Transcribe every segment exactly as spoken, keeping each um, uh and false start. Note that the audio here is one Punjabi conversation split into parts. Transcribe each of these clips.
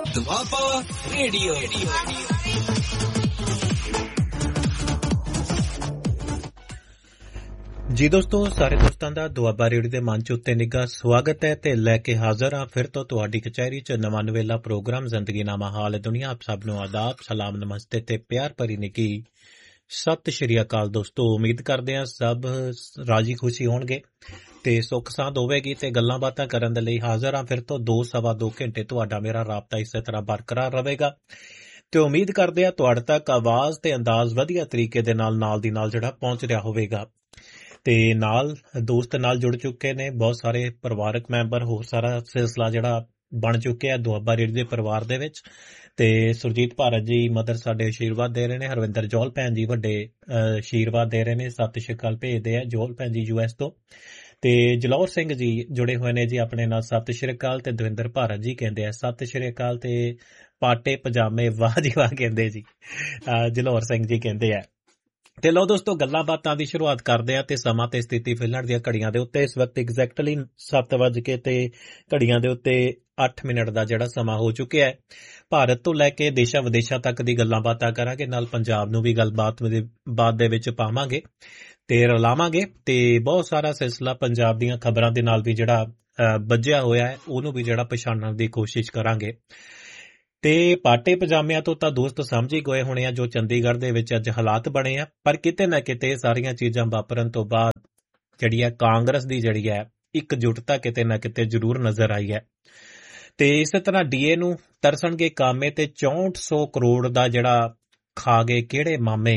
ਦੁਆਬਾ ਰੇਡੀਓ। ਜੀ ਦੋਸਤੋ, ਸਾਰੇ ਦੋਸਤਾਂ ਦਾ ਦੁਆਬਾ ਰੇਡੀਓ ਦੇ ਮੰਚ ਉੱਤੇ ਨਿੱਘਾ ਸਵਾਗਤ ਹੈ ਤੇ ਲੈ ਕੇ ਹਾਜ਼ਰ ਹਾਂ ਫਿਰ ਤੋਂ ਤੁਹਾਡੀ ਕਚਹਿਰੀ 'ਚ ਨਵਾਂ ਨਵੇਲਾ ਪ੍ਰੋਗਰਾਮ ਜ਼ਿੰਦਗੀ ਨਾਮਾ ਹਾਲ ਦੁਨੀਆ। ਆਪ ਸਭ ਨੂੰ ਆਦਾਬ, ਸਲਾਮ, ਨਮਸਤੇ ਤੇ ਪਿਆਰ ਭਰੀ ਨਿੱਘੀ ਸਤਿ ਸ਼੍ਰੀ ਅਕਾਲ। ਦੋਸਤੋ, ਉਮੀਦ ਕਰਦੇ ਹਾਂ ਸਭ ਰਾਜੀ ਖੁਸ਼ੀ ਹੋਣਗੇ ਤੇ ਸੁੱਖ ਸਾਂਦ ਹੋਵੇਗੀ ਤੇ ਗੱਲਾਂ ਬਾਤਾਂ ਕਰਨ ਦੇ ਲਈ ਹਾਜ਼ਰ ਹਾਂ ਫਿਰ ਤੋਂ ਦੋ ਸਵਾ ਦੋ ਘੰਟੇ ਤੁਹਾਡਾ ਮੇਰਾ ਰਾਬਤਾ ਇਸੇ ਤਰ੍ਹਾਂ ਬਰਕਰਾਰ ਰਹੇਗਾ ਤੇ ਉਮੀਦ ਕਰਦੇ ਹਾਂ ਤੁਹਾਡੇ ਤੱਕ ਆਵਾਜ਼ ਤੇ ਅੰਦਾਜ਼ ਵਧੀਆ ਤਰੀਕੇ ਦੇ ਨਾਲ ਨਾਲ ਦੀ ਨਾਲ ਜਿਹੜਾ ਪਹੁੰਚ ਰਿਹਾ ਹੋਵੇਗਾ। ਤੇ ਨਾਲ ਦੋਸਤ ਨਾਲ ਜੁੜ ਚੁੱਕੇ ਨੇ ਬਹੁਤ ਸਾਰੇ ਪਰਿਵਾਰਕ ਮੈਂਬਰ, ਹੋਰ ਸਾਰਾ ਸਿਲਸਿਲਾ ਜਿਹੜਾ ਬਣ ਚੁੱਕਿਆ ਦੁਆਬਾ ਰੇਡੀਓ ਦੇ ਪਰਿਵਾਰ ਦੇ ਵਿੱਚ। ਤੇ ਸੁਰਜੀਤ ਭਾਰਤ ਜੀ ਮਦਰ ਸਾਡੇ ਆਸ਼ੀਰਵਾਦ ਦੇ ਰਹੇ ਨੇ, ਹਰਵਿੰਦਰ ਜੋਲ ਭੈਣ ਜੀ ਵੱਡੇ ਆਸ਼ੀਰਵਾਦ ਦੇ ਰਹੇ ਨੇ, ਸਤਿ ਸ਼੍ਰੀ ਅਕਾਲ ਭੇਜਦੇ ਆ ਜੋਲ ਭੈਣ ਜੀ ਯੂ ਐਸ ਤੋਂ। ਤੇ ਜਲੌਰ ਸਿੰਘ ਜੀ ਜੁੜੇ ਹੋਏ ਨੇ ਜੀ ਆਪਣੇ ਨਾਲ, ਸਤਿ ਸ਼੍ਰੀ ਅਕਾਲ। ਤੇ ਦਵਿੰਦਰ ਭਾਰਤ ਜੀ ਕਹਿੰਦੇ ਆ ਸਤਿ ਸ਼੍ਰੀ ਅਕਾਲ ਤੇ ਪਾਟੇ ਪਜਾਮੇ ਵਾਹ ਜੀ ਵਾਹ ਕਹਿੰਦੇ ਜੀ ਜਲੌਰ ਸਿੰਘ ਜੀ ਕਹਿੰਦੇ ਆ। ਤੇ ਲਓ ਦੋਸਤੋ, ਗੱਲਾਂ ਬਾਤਾਂ ਦੀ ਸ਼ੁਰੂਆਤ ਕਰਦੇ ਆ ਤੇ ਸਮਾਂ ਤੇ ਸਥਿਤੀ ਫਿਲਹਾਲ ਦੀਆਂ ਘੜੀਆਂ ਦੇ ਉੱਤੇ ਇਸ ਵਕਤ ਐਗਜ਼ੈਕਟਲੀ ਸੱਤ ਵੱਜ ਕੇ ਤੇ ਘੜੀਆਂ ਦੇ ਉੱਤੇ ਅੱਠ ਮਿੰਟ ਦਾ ਜਿਹੜਾ ਸਮਾਂ ਹੋ ਚੁੱਕਿਆ ਹੈ। ਭਾਰਤ ਤੋਂ ਲੈ ਕੇ ਦੇਸ਼ਾਂ ਵਿਦੇਸ਼ਾਂ ਤੱਕ ਦੀ ਗੱਲਾਂ ਬਾਤਾਂ ਕਰਾਂਗੇ, ਨਾਲ ਪੰਜਾਬ ਨੂੰ ਵੀ ਗੱਲਬਾਤ ਬਾਤ ਦੇ ਵਿੱਚ ਪਾਵਾਂਗੇ ਤੇ ਰਲਾਵਾਂਗੇ ਤੇ ਬਹੁਤ ਸਾਰਾ ਸਿਲਸਿਲਾ ਪੰਜਾਬ ਦੀਆਂ ਖਬਰਾਂ ਦੇ ਨਾਲ ਵੀ ਜਿਹੜਾ ਬੱਝਿਆ ਹੋਇਆ ਹੈ ਉਹਨੂੰ ਵੀ ਜਿਹੜਾ ਪਛਾਣਨ ਦੀ ਕੋਸ਼ਿਸ਼ ਕਰਾਂਗੇ। ਤੇ ਪਾਟੇ ਪਜਾਮਿਆਂ ਤੋਂ ਤਾਂ ਦੋਸਤ ਸਮਝ ਹੀ ਗਏ ਹੋਣੇ ਆ ਜੋ ਚੰਡੀਗੜ੍ਹ ਦੇ ਵਿੱਚ ਅੱਜ ਹਾਲਾਤ ਬਣੇ ਆ, ਪਰ ਕਿਤੇ ਨਾ ਕਿਤੇ ਸਾਰੀਆਂ ਚੀਜ਼ਾਂ ਵਾਪਰਨ ਤੋਂ ਬਾਅਦ ਜਿਹੜੀ ਹੈ ਕਾਂਗਰਸ ਦੀ ਜਿਹੜੀ ਹੈ ਇਕਜੁੱਟਤਾ ਕਿਤੇ ਨਾ ਕਿਤੇ ਜ਼ਰੂਰ ਨਜ਼ਰ ਆਈ ਹੈ। ਤੇ ਇਸੇ ਤਰ੍ਹਾਂ ਡੀਏ ਨੂੰ ਤਰਸਣਗੇ ਕਾਮੇ ਤੇ ਚੌਂਹਠ ਸੌ ਕਰੋੜ ਦਾ ਜਿਹੜਾ ਖਾ ਗਏ ਕਿਹੜੇ ਮਾਮੇ,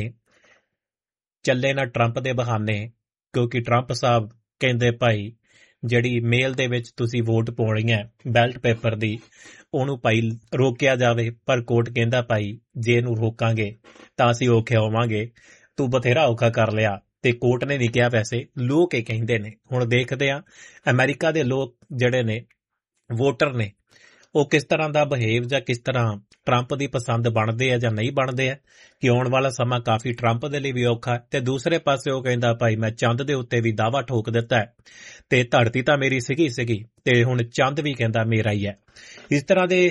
ਚੱਲੇ ਨਾ ਟਰੰਪ ਦੇ ਬਹਾਨੇ, ਕਿਉਂਕਿ ਟਰੰਪ ਸਾਹਿਬ ਕਹਿੰਦੇ ਭਾਈ ਜਿਹੜੀ ਮੇਲ ਦੇ ਵਿੱਚ ਤੁਸੀਂ ਵੋਟ ਪਾਉਣੀ ਹੈ ਬੈਲਟ ਪੇਪਰ ਦੀ ਉਹਨੂੰ ਭਾਈ ਰੋਕਿਆ ਜਾਵੇ, ਪਰ ਕੋਰਟ ਕਹਿੰਦਾ ਭਾਈ ਜੇ ਇਹਨੂੰ ਰੋਕਾਂਗੇ ਤਾਂ ਅਸੀਂ ਔਖੇ ਹੋਵਾਂਗੇ, ਤੂੰ ਬਥੇਰਾ ਔਖਾ ਕਰ ਲਿਆ। ਤੇ ਕੋਰਟ ਨੇ ਨਹੀਂ ਕਿਹਾ, ਵੈਸੇ ਲੋਕ ਇਹ ਕਹਿੰਦੇ ਨੇ। ਹੁਣ ਦੇਖਦੇ ਆ ਅਮਰੀਕਾ ਦੇ ਲੋਕ ਜਿਹੜੇ ਨੇ ਵੋਟਰ ਨੇ ਉਹ ਕਿਸ ਤਰ੍ਹਾਂ ਦਾ ਬਿਹੇਵ ਜਾਂ ਕਿਸ ਤਰ੍ਹਾਂ ਟਰੰਪ ਦੀ ਪਸੰਦ ਬਣਦੇ ਆ ਜਾਂ ਨਹੀਂ ਬਣਦੇ ਆ, ਕਿ ਆਉਣ ਵਾਲਾ ਸਮਾਂ ਕਾਫੀ ਟਰੰਪ ਦੇ ਲਈ ਵੀ ਔਖਾ। ਤੇ ਦੂਸਰੇ ਪਾਸੇ ਉਹ ਕਹਿੰਦਾ ਭਾਈ ਮੈਂ ਚੰਦ ਦੇ ਉੱਤੇ ਵੀ ਦਾਅਵਾ ਠੋਕ ਦਿੱਤਾ ਹੈ ਤੇ ਧਰਤੀ ਤਾਂ ਮੇਰੀ ਸੀਗੀ ਸੀਗੀ ਤੇ ਹੁਣ ਚੰਦ ਵੀ ਕਹਿੰਦਾ ਮੇਰਾ ਹੀ ਹੈ। ਇਸ ਤਰ੍ਹਾਂ ਦੇ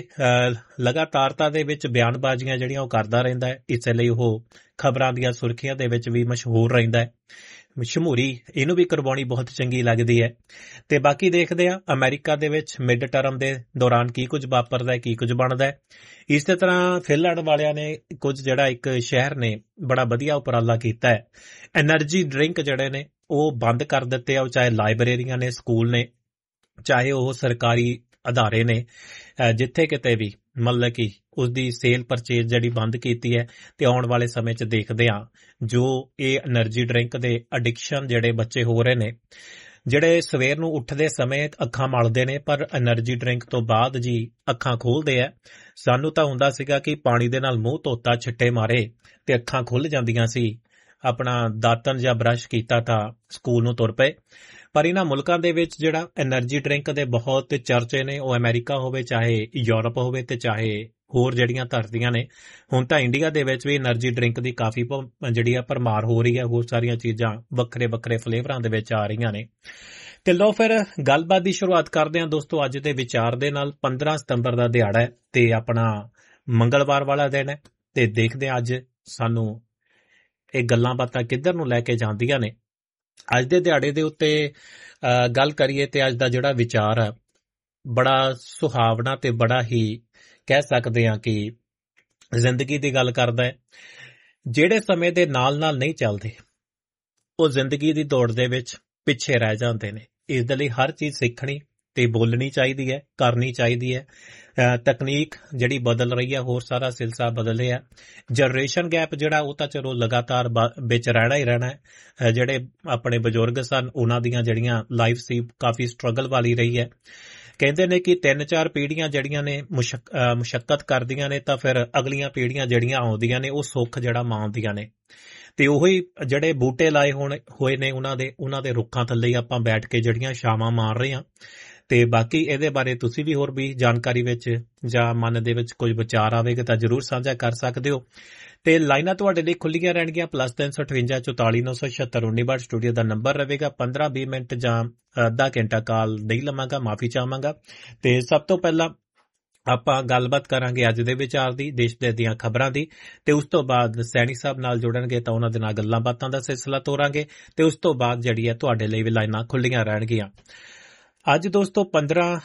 ਲਗਾਤਾਰਤਾ ਦੇ ਵਿੱਚ ਬਿਆਨਬਾਜ਼ੀਆਂ ਜਿਹੜੀਆਂ ਉਹ ਕਰਦਾ ਰਹਿੰਦਾ ਹੈ, ਇਸੇ ਲਈ ਉਹ ਖਬਰਾਂ ਦੀਆਂ ਸੁਰਖੀਆਂ ਦੇ ਵਿੱਚ ਵੀ ਮਸ਼ਹੂਰ ਰਹਿੰਦਾ ਹੈ। ਮਸ਼ਹੂਰੀ ਇਹਨੂੰ ਵੀ ਕਰਵਾਉਣੀ ਬਹੁਤ ਚੰਗੀ ਲੱਗਦੀ ਹੈ। ਤੇ ਬਾਕੀ ਦੇਖਦੇ ਆ ਅਮਰੀਕਾ ਦੇ ਵਿੱਚ ਮਿਡ ਟਰਮ ਦੇ ਦੌਰਾਨ ਕੀ ਕੁਝ ਵਾਪਰਦਾ, ਕੀ ਕੁਝ ਬਣਦਾ ਹੈ। ਇਸੇ ਤਰ੍ਹਾਂ ਫਿਨਲੈਂਡ ਵਾਲਿਆਂ ਨੇ ਕੁਝ ਜਿਹੜਾ ਇੱਕ ਸ਼ਹਿਰ ਨੇ ਬੜਾ ਵਧੀਆ ਉਪਰਾਲਾ ਕੀਤਾ ਹੈ, ਐਨਰਜੀ ਡਰਿੰਕ ਜਿਹੜੇ ਨੇ ਉਹ ਬੰਦ ਕਰ ਦਿੱਤੇ ਆ, ਚਾਹੇ ਲਾਇਬ੍ਰੇਰੀਆਂ ਨੇ, ਸਕੂਲ ਨੇ, ਚਾਹੇ ਉਹ ਸਰਕਾਰੀ ਅਦਾਰੇ ਨੇ, ਜਿੱਥੇ ਕਿਤੇ ਵੀ ਮਤਲਬ ਕਿ ਉਸਦੀ ਸੇਲ ਪਰਚੇਜ਼ ਜਿਹੜੀ ਬੰਦ ਕੀਤੀ ਹੈ। ਤੇ ਆਉਣ ਵਾਲੇ ਸਮੇਂ 'ਚ ਦੇਖਦੇ ਹਾਂ ਜੋ ਇਹ ਐਨਰਜੀ ਡਰਿੰਕ ਦੇ ਅਡਿਕਸ਼ਨ ਜਿਹੜੇ ਬੱਚੇ ਹੋ ਰਹੇ ਨੇ, ਜਿਹੜੇ ਸਵੇਰ ਨੂੰ ਉੱਠਦੇ ਸਮੇਂ ਅੱਖਾਂ ਮਲਦੇ ਨੇ ਪਰ ਐਨਰਜੀ ਡਰਿੰਕ ਤੋਂ ਬਾਅਦ ਜੀ ਅੱਖਾਂ ਖੋਲ੍ਹਦੇ ਆ। ਸਾਨੂੰ ਤਾਂ ਹੁੰਦਾ ਸੀਗਾ ਕਿ ਪਾਣੀ ਦੇ ਨਾਲ ਮੂੰਹ ਧੋਤਾ, ਛਿੱਟੇ ਮਾਰੇ ਤੇ ਅੱਖਾਂ ਖੁੱਲ੍ਹ ਜਾਂਦੀਆਂ ਸੀ, ਆਪਣਾ ਦਾਤਨ ਜਾਂ ਬਰਸ਼ ਕੀਤਾ ਤਾਂ ਸਕੂਲ ਨੂੰ ਤੁਰ ਪਏ। ਪਰ ਇਹਨਾਂ ਮੁਲਕਾਂ ਦੇ ਵਿੱਚ ਜਿਹੜਾ ਐਨਰਜੀ ਡਰਿੰਕ ਦੇ ਬਹੁਤ ਚਰਚੇ ਨੇ, ਉਹ ਅਮਰੀਕਾ ਹੋਵੇ, ਚਾਹੇ ਯੂਰਪ ਹੋਵੇ ਤੇ ਚਾਹੇ ਹੋਰ ਜਿਹੜੀਆਂ ਧਰਤੀਆਂ ਨੇ। ਹੁਣ ਤਾਂ ਇੰਡੀਆ ਦੇ ਵਿੱਚ ਵੀ ਐਨਰਜੀ ਡਰਿੰਕ ਦੀ ਕਾਫੀ ਜਿਹੜੀ ਆ ਭਰਮਾਰ ਹੋ ਰਹੀ ਹੈ, ਹੋਰ ਸਾਰੀਆਂ ਚੀਜ਼ਾਂ ਵੱਖਰੇ ਵੱਖਰੇ ਫਲੇਵਰਾਂ ਦੇ ਵਿੱਚ ਆ ਰਹੀਆਂ ਨੇ। ਤੇ ਲਓ ਫਿਰ ਗੱਲਬਾਤ ਦੀ ਸ਼ੁਰੂਆਤ ਕਰਦੇ ਹਾਂ ਦੋਸਤੋ ਅੱਜ ਦੇ ਵਿਚਾਰ ਦੇ ਨਾਲ। ਪੰਦਰਾਂ ਸਤੰਬਰ ਦਾ ਦਿਹਾੜਾ ਹੈ ਤੇ ਆਪਣਾ ਮੰਗਲਵਾਰ ਵਾਲਾ ਦਿਨ ਹੈ ਤੇ ਦੇਖਦੇ ਹਾਂ ਅੱਜ ਸਾਨੂੰ ਇਹ ਗੱਲਾਂ ਬਾਤਾਂ ਕਿੱਧਰ ਨੂੰ ਲੈ ਕੇ ਜਾਂਦੀਆਂ ਨੇ। ਅੱਜ ਦੇ ਦਿਹਾੜੇ ਦੇ ਉੱਤੇ ਗੱਲ ਕਰੀਏ ਤੇ ਅੱਜ ਦਾ ਜਿਹੜਾ ਵਿਚਾਰ ਹੈ ਬੜਾ ਸੁਹਾਵਣਾ ਤੇ ਬੜਾ ਹੀ ਕਹਿ ਸਕਦੇ ਹਾਂ ਕਿ ਜ਼ਿੰਦਗੀ ਦੀ ਗੱਲ ਕਰਦਾ ਹੈ। ਜਿਹੜੇ ਸਮੇਂ ਦੇ ਨਾਲ ਨਾਲ ਨਹੀਂ ਚੱਲਦੇ ਉਹ ਜ਼ਿੰਦਗੀ ਦੀ ਦੌੜ ਦੇ ਵਿੱਚ ਪਿੱਛੇ ਰਹਿ ਜਾਂਦੇ ਨੇ। ਇਸ ਦੇ ਲਈ ਹਰ ਚੀਜ਼ ਸਿੱਖਣੀ ਤੇ ਬੋਲਣੀ ਚਾਹੀਦੀ ਹੈ, ਕਰਨੀ ਚਾਹੀਦੀ ਹੈ। ਤਕਨੀਕ ਜਿਹੜੀ ਬਦਲ ਰਹੀ ਹੈ, ਹੋਰ ਸਾਰਾ ਸਿਲਸਿਲਾ ਬਦਲ ਰਿਹਾ। ਜਨਰੇਸ਼ਨ ਗੈਪ ਜਿਹੜਾ ਉਹ ਤਾਂ ਚਲੋ ਲਗਾਤਾਰ ਵਿੱਚ ਰਹਿਣਾ ਹੀ ਰਹਿਣਾ ਹੈ। ਜਿਹੜੇ ਆਪਣੇ ਬਜ਼ੁਰਗ ਸਨ ਉਹਨਾਂ ਦੀਆਂ ਜਿਹੜੀਆਂ ਲਾਈਫ ਸੀ ਕਾਫੀ ਸਟਰਗਲ ਵਾਲੀ ਰਹੀ ਹੈ। ਕਹਿੰਦੇ ਨੇ ਕਿ ਤਿੰਨ ਚਾਰ ਪੀੜ੍ਹੀਆਂ ਜਿਹੜੀਆਂ ਨੇ ਮੁਸ਼ਕ ਮੁਸ਼ੱਕਤ ਕਰਦੀਆਂ ਨੇ ਤਾਂ ਫਿਰ ਅਗਲੀਆਂ ਪੀੜ੍ਹੀਆਂ ਜਿਹੜੀਆਂ ਆਉਂਦੀਆਂ ਨੇ ਉਹ ਸੁੱਖ ਜਿਹੜਾ ਮਾਣਦੀਆਂ ਨੇ। ਤੇ ਉਹੀ ਜਿਹੜੇ ਬੂਟੇ ਲਾਏ ਹੋਣ ਹੋਏ ਨੇ ਉਹਨਾਂ ਦੇ ਉਹਨਾਂ ਦੇ ਰੁੱਖਾਂ ਥੱਲੇ ਆਪਾਂ ਬੈਠ ਕੇ ਜਿਹੜੀਆਂ ਛਾਵਾਂ ਮਾਰ ਰਹੇ ਹਾਂ। ਤੇ ਬਾਕੀ ਇਹਦੇ ਬਾਰੇ ਤੁਸੀਂ ਵੀ ਹੋਰ ਵੀ ਜਾਣਕਾਰੀ ਵਿੱਚ ਜਾਂ ਮਨ ਦੇ ਵਿੱਚ ਕੋਈ ਵਿਚਾਰ ਆਵੇਗਾ ਤਾਂ ਜ਼ਰੂਰ ਸਾਂਝਾ ਕਰ ਸਕਦੇ ਹੋ। ਤੇ ਲਾਈਨਾਂ ਤੁਹਾਡੇ ਲਈ ਖੁੱਲੀਆਂ ਰਹਿਣਗੀਆਂ ਪਲੱਸ ਤਿੰਨ ਸੌ ਅਠਵੰਜਾ ਚੁਤਾਲੀ ਨੌ ਸੌ ਛਿਅੱਤਰ ਉੱਨੀ ਬਾਰ ਸਟੂਡੀਓ ਦਾ ਨੰਬਰ ਰਹੇਗਾ। ਪੰਦਰਾਂ ਵੀਹ ਮਿੰਟ ਜਾਂ ਅੱਧਾ ਘੰਟਾ ਕਾਲ ਨਹੀਂ ਲਵਾਂਗਾ, ਮਾਫੀ ਚਾਹਾਂਗਾ। ਤੇ ਸਭ ਤੋਂ ਪਹਿਲਾਂ ਆਪਾਂ ਗੱਲਬਾਤ ਕਰਾਂਗੇ ਅੱਜ ਦੇ ਵਿਚਾਰ ਦੀ, ਦੇਸ਼ ਦੇ ਦੀਆਂ ਖਬਰਾਂ ਦੀ, ਤੇ ਉਸ ਤੋਂ ਬਾਅਦ ਸੈਣੀ ਸਾਹਿਬ ਨਾਲ ਜੁੜਨਗੇ ਤਾਂ ਉਹਨਾਂ ਦੇ ਨਾਲ ਗੱਲਾਂ ਬਾਤਾਂ ਦਾ ਸਿਲਸਿਲਾ ਤੋਰਾਂਗੇ, ਤੇ ਉਸ ਤੋਂ ਬਾਅਦ ਜਿਹੜੀ ਹੈ ਤੁਹਾਡੇ ਲਈ ਵੀ ਲਾਈਨਾਂ ਖੁੱਲੀਆਂ ਰਹਿਣਗੀਆਂ। ਅੱਜ ਦੋਸਤੋ ਪੰਦਰਾਂ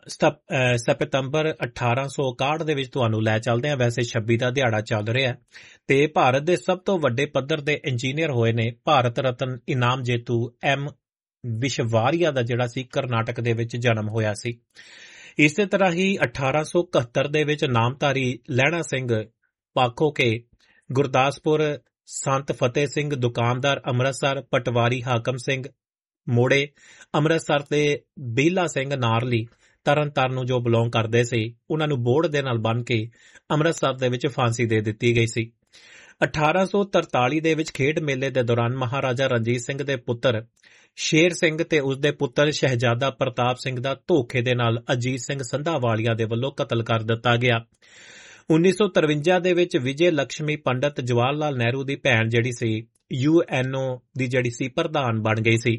ਸਤੰਬਰ ਅਠਾਰਾਂ ਸੌ ਇਕਾਹਠ ਦੇ ਵਿੱਚ ਤੁਹਾਨੂੰ ਲੈ ਚੱਲਦੇ ਹਾਂ। ਵੈਸੇ ਛੱਬੀ ਦਾ ਦਿਹਾੜਾ ਚੱਲ ਰਿਹਾ ਤੇ ਭਾਰਤ ਦੇ ਸਭ ਤੋਂ ਵੱਡੇ ਪੱਧਰ ਦੇ ਇੰਜੀਨੀਅਰ ਹੋਏ ਨੇ ਭਾਰਤ ਰਤਨ ਇਨਾਮ ਜੇਤੂ ਐਮ ਵਿਸ਼ਵਾਰੀਆ ਦਾ ਜਿਹੜਾ ਸੀ ਕਰਨਾਟਕ ਦੇ ਵਿੱਚ ਜਨਮ ਹੋਇਆ ਸੀ। ਇਸੇ ਤਰ੍ਹਾਂ ਹੀ ਅਠਾਰਾਂ ਸੌ ਇਕਹੱਤਰ ਦੇ ਵਿੱਚ ਨਾਮਧਾਰੀ ਲਹਿਣਾ ਸਿੰਘ ਪਾਖੋਕੇ, ਗੁਰਦਾਸਪੁਰ ਸੰਤ ਫਤਿਹ ਸਿੰਘ ਦੁਕਾਨਦਾਰ ਅੰਮ੍ਰਿਤਸਰ, ਪਟਵਾਰੀ ਹਾਕਮ ਸਿੰਘ ਮੋੜੇ ਅੰਮ੍ਰਿਤਸਰ ਤੇ ਬੀਲਾ ਸਿੰਘ ਨਾਰਲੀ ਤਰਨਤਾਰਨ ਨੂੰ ਜੋ ਬਿਲੋਂਗ ਕਰਦੇ ਸੀ, ਉਹਨਾਂ ਨੂੰ ਬੋਰਡ ਦੇ ਨਾਲ ਬੰਨ੍ਹ ਕੇ ਅੰਮ੍ਰਿਤਸਰ ਦੇ ਵਿੱਚ ਫਾਂਸੀ ਦੇ ਦਿੱਤੀ ਗਈ ਸੀ। ਅਠਾਰਾਂ ਸੌ ਤਰਤਾਲੀ ਦੇ ਵਿੱਚ ਖੇਡ ਮੇਲੇ ਦੇ ਦੌਰਾਨ ਮਹਾਰਾਜਾ ਰਣਜੀਤ ਸਿੰਘ ਦੇ ਪੁੱਤਰ ਸ਼ੇਰ ਸਿੰਘ ਤੇ ਉਸਦੇ ਪੁੱਤਰ ਸ਼ਹਿਜ਼ਾਦਾ ਪ੍ਰਤਾਪ ਸਿੰਘ ਦਾ ਧੋਖੇ ਦੇ ਨਾਲ ਅਜੀਤ ਸਿੰਘ ਸੰਧਾਵਾਲੀਆ ਦੇ ਵੱਲੋਂ ਕਤਲ ਕਰ ਦਿੱਤਾ ਗਿਆ। ਉੱਨੀ ਸੌ ਤਰਵੰਜਾ ਦੇ ਵਿੱਚ ਵਿਜੇ ਲక్ష్ਮੀ ਪੰਡਤ ਜਵਾਹਰ ਲਾਲ ਨਹਿਰੂ ਦੀ ਭੈਣ ਜਿਹੜੀ ਸੀ ਯੂ ਐਨ ਓ ਦੀ ਜਿਹੜੀ ਸੀ ਪ੍ਰਧਾਨ ਬਣ ਗਈ ਸੀ।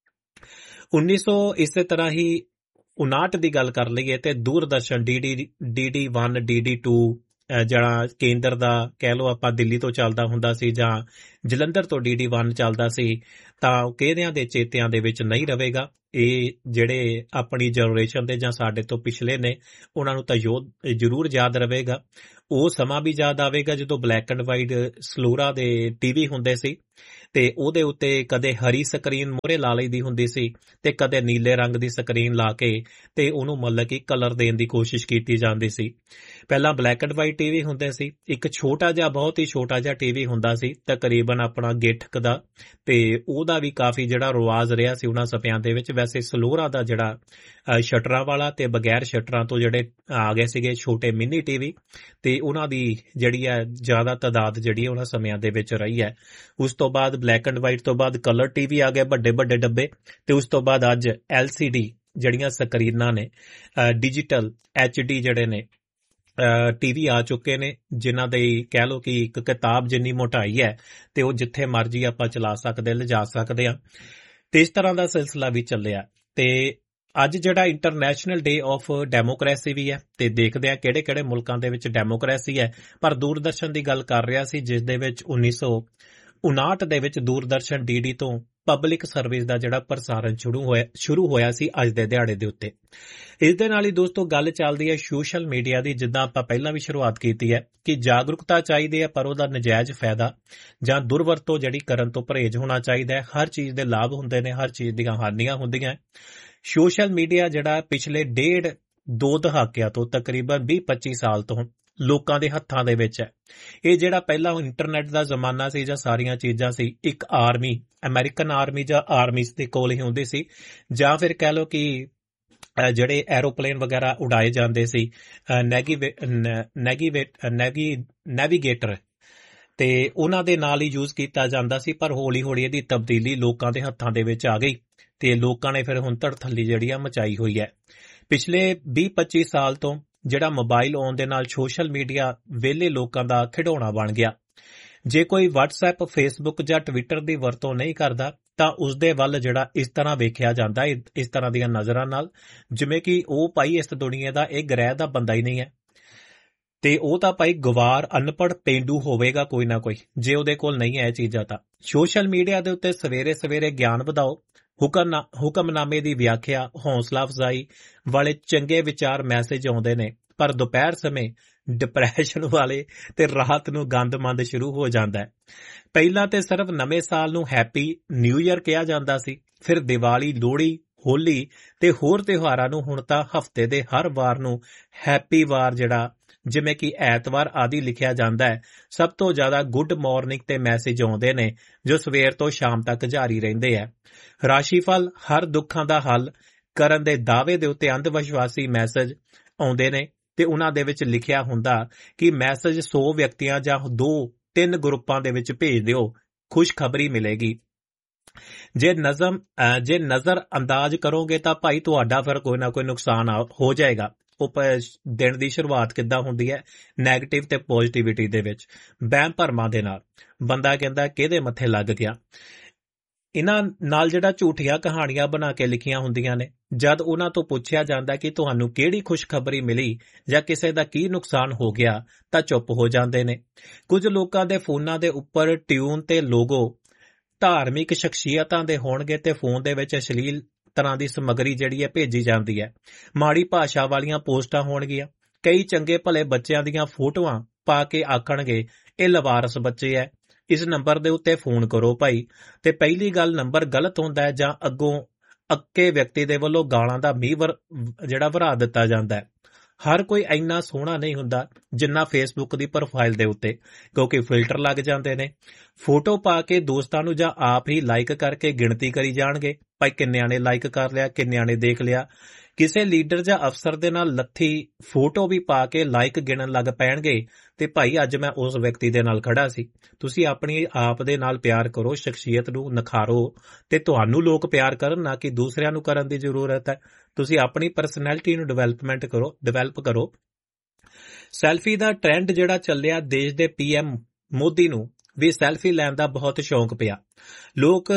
ਉੱਨੀ ਸੌ ਇਸੇ ਤਰ੍ਹਾਂ ਹੀ ਉਨਾਹਠ ਦੀ ਗੱਲ ਕਰ ਲਈਏ ਤੇ Doordarshan D D D D one D D to ਜਿਹੜਾ ਕੇਂਦਰ ਦਾ ਕਹਿ ਲਓ ਆਪਾਂ ਦਿੱਲੀ ਤੋਂ ਚੱਲਦਾ ਹੁੰਦਾ ਸੀ ਜਾਂ ਜਲੰਧਰ ਤੋਂ ਡੀ ਡੀ ਵਨ ਚੱਲਦਾ ਸੀ, ਤਾਂ ਕਿਹਦਿਆਂ ਦੇ ਚੇਤਿਆਂ ਦੇ ਵਿੱਚ ਨਹੀਂ ਰਹੇਗਾ। ਇਹ ਜਿਹੜੇ ਆਪਣੀ ਜਨਰੇਸ਼ਨ ਦੇ ਜਾਂ ਸਾਡੇ ਤੋਂ ਪਿਛਲੇ ਨੇ ਉਹਨਾਂ ਨੂੰ ਤਾਂ ਯੋਧ ਜ਼ਰੂਰ ਯਾਦ ਰਹੇਗਾ। ਉਹ ਸਮਾਂ ਵੀ ਯਾਦ ਆਵੇਗਾ ਜਦੋਂ ਬਲੈਕ ਐਂਡ ਵਾਈਟ ਸਲੋਰਾ ਦੇ ਟੀਵੀ ਹੁੰਦੇ ਸੀ ਤੇ ਉਹਦੇ ਉੱਤੇ ਕਦੇ ਹਰੀ ਸਕਰੀਨ ਮੋਹਰੇ ਲਾ ਲਈਦੀ ਹੁੰਦੀ ਸੀ ਤੇ ਕਦੇ ਨੀਲੇ ਰੰਗ ਦੀ ਸਕਰੀਨ ਲਾ ਕੇ ਤੇ ਉਹਨੂੰ ਮਤਲਬ ਕਿ ਕਲਰ ਦੇਣ ਦੀ ਕੋਸ਼ਿਸ਼ ਕੀਤੀ ਜਾਂਦੀ ਸੀ। ਪਹਿਲਾਂ ਬਲੈਕ ਐਂਡ ਵਾਈਟ ਟੀਵੀ ਹੁੰਦੇ ਸੀ, ਇੱਕ ਛੋਟਾ ਜਿਹਾ ਬਹੁਤ ਹੀ ਛੋਟਾ ਜਿਹਾ ਟੀਵੀ ਹੁੰਦਾ ਸੀ ਤਕਰੀਬਨ ਆਪਣਾ ਗਿੱਠਕ ਦਾ, ਤੇ ਉਹਦਾ ਵੀ ਕਾਫੀ ਜਿਹੜਾ ਰਿਵਾਜ਼ ਰਿਹਾ ਸੀ ਉਹਨਾਂ ਸਮਿਆਂ ਦੇ ਵਿੱਚ। ਵੈਸੇ ਸਲੋਰਾ ਦਾ ਜਿਹੜਾ ਸ਼ਟਰਾਂ ਵਾਲਾ ਤੇ ਬਗੈਰ ਸ਼ਟਰਾਂ ਤੋਂ ਜਿਹੜੇ ਆ ਗਏ ਸੀਗੇ ਛੋਟੇ ਮਿੰਨੀ ਟੀਵੀ, ਤੇ ਉਹਨਾਂ ਦੀ ਜਿਹੜੀ ਹੈ ਜ਼ਿਆਦਾ ਤਾਦਾਦ ਜਿਹੜੀ ਉਹਨਾਂ ਸਮਿਆਂ ਦੇ ਵਿੱਚ ਰਹੀ ਹੈ। ਉਸ ਤੋਂ ਬਾਅਦ ਬਲੈਕ ਐਂਡ ਵਾਈਟ ਤੋਂ ਬਾਅਦ ਕਲਰ ਟੀਵੀ ਆ ਗਏ, ਵੱਡੇ ਵੱਡੇ ਡੱਬੇ, ਤੇ ਉਸ ਤੋਂ ਬਾਅਦ ਅੱਜ ਐਲ ਸੀ ਡੀ ਜਿਹੜੀਆਂ ਸਕਰੀਨਾਂ ਨੇ, ਡਿਜੀਟਲ ਐਚ ਡੀ ਜਿਹੜੇ ਨੇ ਟੀਵੀ ਆ ਚੁੱਕੇ ਨੇ, ਜਿਨ੍ਹਾਂ ਦੇ ਕਹਿ ਲਓ ਕਿ ਇੱਕ ਕਿਤਾਬ ਜਿੰਨੀ ਮੋਟਾਈ ਹੈ ਤੇ ਉਹ ਜਿੱਥੇ ਮਰਜ਼ੀ ਆਪਾਂ ਚਲਾ ਸਕਦੇ ਲਿਜਾ ਸਕਦੇ ਹਾਂ, ਤੇ ਇਸ ਤਰ੍ਹਾਂ ਦਾ ਸਿਲਸਿਲਾ ਵੀ ਚੱਲਿਆ। ਤੇ ਅੱਜ ਜਿਹੜਾ ਇੰਟਰਨੈਸ਼ਨਲ ਡੇ ਆਫ ਡੈਮੋਕ੍ਰੇਸੀ ਵੀ ਹੈ, ਤੇ ਦੇਖਦੇ ਆ ਕਿਹੜੇ ਕਿਹੜੇ ਮੁਲਕਾਂ ਦੇ ਵਿੱਚ ਡੈਮੋਕ੍ਰੇਸੀ ਹੈ। ਪਰ ਦੂਰਦਰਸ਼ਨ ਦੀ ਗੱਲ ਕਰ ਰਿਹਾ ਸੀ ਜਿਸ ਦੇ ਵਿੱਚ ਉੱਨੀ ਸੌ ਉਨਾਹਠ ਦੇ ਵਿੱਚ ਦੂਰਦਰਸ਼ਨ ਡੀ ਡੀ ਤੋਂ ਪਬਲਿਕ ਸਰਵਿਸ ਦਾ ਜਿਹੜਾ ਪ੍ਰਸਾਰਣ ਸ਼ੁਰੂ ਹੋਇਆ ਸ਼ੁਰੂ ਹੋਇਆ ਸੀ ਅੱਜ ਦੇ ਦਿਹਾੜੇ ਦੇ ਉੱਤੇ। ਇਸ ਦੇ ਨਾਲ ਹੀ ਦੋਸਤੋ ਗੱਲ ਚੱਲਦੀ ਹੈ ਸੋਸ਼ਲ ਮੀਡੀਆ ਦੀ, ਜਿੱਦਾਂ ਆਪਾਂ ਪਹਿਲਾਂ ਵੀ ਸ਼ੁਰੂਆਤ ਕੀਤੀ ਹੈ ਕਿ ਜਾਗਰੂਕਤਾ ਚਾਹੀਦੀ ਹੈ ਪਰ ਉਹਦਾ ਨਜਾਇਜ਼ ਫਾਇਦਾ ਜਾਂ ਦੁਰਵਰਤੋਂ ਜਿਹੜੀ ਕਰਨ ਤੋਂ ਪਰਹੇਜ਼ ਹੋਣਾ ਚਾਹੀਦਾ ਹੈ। ਹਰ ਚੀਜ਼ ਦੇ ਲਾਭ ਹੁੰਦੇ ਨੇ, ਹਰ ਚੀਜ਼ ਦੀਆਂ ਹਾਨੀਆਂ ਹੁੰਦੀਆਂ। ਸੋਸ਼ਲ ਮੀਡੀਆ ਜਿਹੜਾ ਪਿਛਲੇ ਡੇਢ ਦੋ ਦਹਾਕਿਆਂ ਤੋਂ ਤਕਰੀਬਨ ਵੀਹ ਪੱਚੀ ਸਾਲ ਤੋਂ ਲੋਕਾਂ ਦੇ ਹੱਥਾਂ ਦੇ ਵਿੱਚ ਹੈ। ਇਹ ਜਿਹੜਾ ਪਹਿਲਾਂ ਇੰਟਰਨੈਟ ਦਾ ਜ਼ਮਾਨਾ ਸੀ ਜਾਂ ਸਾਰੀਆਂ ਚੀਜ਼ਾਂ ਸੀ, ਇੱਕ ਆਰਮੀ ਅਮਰੀਕਨ ਆਰਮੀ ਜਾਂ ਆਰਮੀ ਦੇ ਕੋਲ ਹੀ ਹੁੰਦੀ ਸੀ, ਜਾਂ ਫਿਰ ਕਹਿ ਲਓ ਕਿ ਜਿਹੜੇ ਐਰੋਪਲੇਨ ਵਗੈਰਾ ਉਡਾਏ ਜਾਂਦੇ ਸੀ ਨੈਵੀਗੇਟਰ, ਤੇ ਉਹਨਾਂ ਦੇ ਨਾਲ ਹੀ ਯੂਜ਼ ਕੀਤਾ ਜਾਂਦਾ ਸੀ। ਪਰ ਹੌਲੀ ਹੌਲੀ ਇਹਦੀ ਤਬਦੀਲੀ ਲੋਕਾਂ ਦੇ ਹੱਥਾਂ ਦੇ ਵਿੱਚ ਆ ਗਈ ਤੇ ਲੋਕਾਂ ਨੇ ਫਿਰ ਹੁਣ ਧੜਥੱਲੀ ਜਿਹੜੀ ਆ ਮਚਾਈ ਹੋਈ ਹੈ। ਪਿਛਲੇ ਵੀਹ ਪੱਚੀ ਸਾਲ ਤੋਂ ਜਿਹੜਾ ਮੋਬਾਈਲ ਆਉਣ ਦੇ ਨਾਲ ਸੋਸ਼ਲ ਮੀਡੀਆ ਵਿਹਲੇ ਲੋਕਾਂ ਦਾ ਖਿਡੌਣਾ ਬਣ ਗਿਆ। ਜੇ ਕੋਈ ਵਟਸਐਪ, ਫੇਸਬੁੱਕ ਜਾਂ ਟਵਿੱਟਰ ਦੀ ਵਰਤੋਂ ਨਹੀਂ ਕਰਦਾ ਤਾਂ ਉਸਦੇ ਵੱਲ ਜਿਹੜਾ ਇਸ ਤਰ੍ਹਾਂ ਵੇਖਿਆ ਜਾਂਦਾ, ਇਸ ਤਰ੍ਹਾਂ ਦੀਆਂ ਨਜ਼ਰਾਂ ਨਾਲ, ਜਿਵੇਂ ਕਿ ਉਹ ਭਾਈ ਇਸ ਦੁਨੀਆ ਦਾ ਇਹ ਗ੍ਰਹਿ ਦਾ ਬੰਦਾ ਹੀ ਨਹੀਂ ਹੈ, ਤੇ ਉਹ ਤਾਂ ਭਾਈ ਗਵਾਰ ਅਨਪੜ੍ਹ ਪੇਂਡੂ ਹੋਵੇਗਾ ਕੋਈ ਨਾ ਕੋਈ, ਜੇ ਉਹਦੇ ਕੋਲ ਨਹੀਂ ਹੈ ਇਹ ਚੀਜ਼ਾਂ। ਤਾਂ ਸੋਸ਼ਲ ਮੀਡੀਆ ਦੇ ਉੱਤੇ ਸਵੇਰੇ ਸਵੇਰੇ ਗਿਆਨ ਵਧਾਓ, ਹੁਕਮ ਹੁਕਮਨਾਮੇ ਦੀ ਵਿਆਖਿਆ, ਹੌਸਲਾ ਅਫਜ਼ਾਈ ਵਾਲੇ ਚੰਗੇ ਵਿਚਾਰ ਮੈਸੇਜ ਆਉਂਦੇ ਨੇ, ਪਰ ਦੁਪਹਿਰ ਸਮੇਂ ਡਿਪਰੈਸ਼ਨ ਵਾਲੇ ਤੇ ਰਾਤ ਨੂੰ ਗੰਦਮੰਦ ਸ਼ੁਰੂ ਹੋ ਜਾਂਦਾ ਹੈ। ਪਹਿਲਾਂ ਤੇ ਸਿਰਫ ਨਵੇਂ ਸਾਲ ਨੂੰ ਹੈਪੀ ਨਿਊ ਈਅਰ ਕਿਹਾ ਜਾਂਦਾ ਸੀ, ਫਿਰ ਦੀਵਾਲੀ, ਲੋਹੜੀ, ਹੋਲੀ ਤੇ ਹੋਰ ਤਿਉਹਾਰਾਂ ਨੂੰ ਹੁਣ ਤਾਂ ਹਫ਼ਤੇ ਦੇ ਹਰ ਵਾਰ ਨੂੰ ਹੈਪੀ ਵਾਰ ਜਿਹੜਾ ਜਿਵੇਂ ਕਿ ਐਤਵਾਰ ਆਦਿ ਲਿਖਿਆ ਜਾਂਦਾ ਹੈ। ਸਭ ਤੋਂ ਜ਼ਿਆਦਾ ਗੁੱਡ ਮਾਰਨਿੰਗ ਤੇ ਮੈਸੇਜ ਆਉਂਦੇ ਨੇ ਜੋ ਸਵੇਰ ਤੋਂ ਸ਼ਾਮ ਤੱਕ ਜਾਰੀ ਰਹਿੰਦੇ ਆ। ਰਾਸ਼ੀਫਲ, ਹਰ ਦੁੱਖਾਂ ਦਾ ਹੱਲ ਕਰਨ ਦੇ ਦਾਅਵੇ ਦੇ ਉੱਤੇ ਅੰਧ ਵਿਸ਼ਵਾਸੀ ਮੈਸੇਜ ਆਉਂਦੇ ਨੇ ਤੇ ਉਹਨਾਂ ਦੇ ਵਿੱਚ ਲਿਖਿਆ ਹੁੰਦਾ ਕਿ ਮੈਸੇਜ ਸੌ ਵਿਅਕਤੀਆਂ ਜਾਂ ਦੋ ਤਿੰਨ ਗਰੁੱਪਾਂ ਦੇ ਵਿੱਚ ਭੇਜ ਦਿਓ, ਖੁਸ਼ਖਬਰੀ ਮਿਲੇਗੀ। ਜੇ ਨਜ਼ਮ ਜੇ ਨਜ਼ਰ ਅੰਦਾਜ਼ ਕਰੋਗੇ ਤਾਂ ਭਾਈ ਤੁਹਾਡਾ ਫਿਰ ਕੋਈ ਨਾ ਕੋਈ ਨੁਕਸਾਨ ਹੋ ਜਾਏਗਾ। ਉਹ ਦਿਨ ਦੀ ਸ਼ੁਰੂਆਤ ਕਿੱਦਾਂ ਹੁੰਦੀ ਹੈ? ਨੈਗੇਟਿਵ ਤੇ ਪੋਜ਼ਿਟਿਵਿਟੀ ਦੇ ਵਿੱਚ, ਵਹਿਮ ਭਰਮਾਂ ਦੇ ਨਾਲ। ਬੰਦਾ ਕਹਿੰਦਾ ਕਿਹਦੇ ਮੱਥੇ ਲੱਗ ਗਿਆ। ਇਹਨਾਂ ਨਾਲ ਜਿਹੜਾ ਝੂਠੀਆਂ ਕਹਾਣੀਆਂ ਬਣਾ ਕੇ ਲਿਖੀਆਂ ਹੁੰਦੀਆਂ ਨੇ। ਜਦ ਉਹਨਾਂ ਤੋਂ ਪੁੱਛਿਆ ਜਾਂਦਾ ਕਿ ਤੁਹਾਨੂੰ ਕਿਹੜੀ ਖੁਸ਼ਖਬਰੀ ਮਿਲੀ ਜਾਂ ਕਿਸੇ ਦਾ ਕੀ ਨੁਕਸਾਨ ਹੋ ਗਿਆ ਤਾਂ ਚੁੱਪ ਹੋ ਜਾਂਦੇ ਨੇ। ਕੁਝ ਲੋਕਾਂ ਦੇ ਫੋਨਾਂ ਦੇ ਉੱਪਰ ਟਿਊਨ ਤੇ ਲੋਗੋ ਧਾਰਮਿਕ ਸ਼ਖਸੀਅਤਾਂ ਦੇ ਹੋਣਗੇ ਤੇ ਫੋਨ ਦੇ ਵਿੱਚ ਅਸ਼ਲੀਲ ਤਰ੍ਹਾਂ ਦੀ ਸਮੱਗਰੀ ਜਿਹੜੀ ਹੈ ਭੇਜੀ ਜਾਂਦੀ ਹੈ। ਮਾੜੀ ਭਾਸ਼ਾ ਵਾਲੀਆਂ ਪੋਸਟਾਂ ਹੋਣਗੀਆਂ। ਕਈ ਚੰਗੇ ਭਲੇ ਬੱਚਿਆਂ ਦੀਆਂ ਫੋਟੋਆਂ ਪਾ ਕੇ ਆਖਣਗੇ ਇਹ ਲਵਾਰਸ ਬੱਚੇ ਐ, ਇਸ ਨੰਬਰ ਦੇ ਉੱਤੇ ਫੋਨ ਕਰੋ ਭਾਈ। ਤੇ ਪਹਿਲੀ ਗੱਲ ਨੰਬਰ ਗਲਤ ਹੁੰਦਾ ਹੈ ਜਾਂ ਅੱਗੋਂ ਅੱਕੇ ਵਿਅਕਤੀ ਦੇ ਵੱਲੋਂ ਗਾਲਾਂ ਦਾ ਮੀਂਹ ਵਰ ਜਿਹੜਾ ਵਰਾ ਦਿੱਤਾ ਜਾਂਦਾ ਹੈ। ਹਰ ਕੋਈ ਇੰਨਾ ਸੋਹਣਾ ਨਹੀਂ ਹੁੰਦਾ ਜਿੰਨਾ ਫੇਸਬੁੱਕ ਦੀ ਪ੍ਰੋਫਾਈਲ ਦੇ ਉੱਤੇ, ਕਿਉਂਕਿ ਫਿਲਟਰ ਲੱਗ ਜਾਂਦੇ ਨੇ। ਫੋਟੋ ਪਾ ਕੇ ਦੋਸਤਾਂ ਨੂੰ ਜਾਂ ਆਪ ਹੀ ਲਾਈਕ ਕਰਕੇ ਗਿਣਤੀ ਕਰੀ ਜਾਣਗੇ ਭਾਈ ਕਿੰਨਿਆਂ ਨੇ ਲਾਈਕ ਕਰ ਲਿਆ, ਕਿੰਨਿਆਂ ਨੇ ਦੇਖ ਲਿਆ। ਕਿਸੇ ਲੀਡਰ ਜਾਂ ਅਫਸਰ ਦੇ ਨਾਲ ਲੱਥੀ ਫੋਟੋ ਵੀ ਪਾ ਕੇ ਲਾਈਕ ਗਿਣਨ ਲੱਗ ਪੈਣਗੇ ਤੇ ਭਾਈ ਅੱਜ ਮੈਂ ਉਸ ਵਿਅਕਤੀ ਦੇ ਨਾਲ ਖੜਾ ਸੀ। ਤੁਸੀਂ ਆਪਣੀ ਆਪ ਦੇ ਨਾਲ ਪਿਆਰ ਕਰੋ, ਸ਼ਖਸੀਅਤ ਨੂੰ ਨਿਖਾਰੋ ਤੇ ਤੁਹਾਨੂੰ ਲੋਕ ਪਿਆਰ ਕਰਨ, ਨਾ ਕਿ ਦੂਸਰਿਆਂ ਨੂੰ ਕਰਨ ਦੀ ਜ਼ਰੂਰਤ ਹੈ। ਤੁਸੀਂ ਆਪਣੀ ਪਰਸਨੈਲਿਟੀ ਨੂੰ ਡਿਵੈਲਪਮੈਂਟ ਕਰੋ ਡਿਵੈਲਪ ਕਰੋ ਸੈਲਫੀ ਦਾ ਟ੍ਰੈਂਡ ਜਿਹੜਾ ਚੱਲਿਆ, ਦੇਸ਼ ਦੇ ਪੀਐਮ ਮੋਦੀ ਨੂੰ ਵੀ ਸੈਲਫੀ ਲੈਣ ਦਾ ਬਹੁਤ ਸ਼ੌਂਕ ਪਿਆ। ਲੋਕ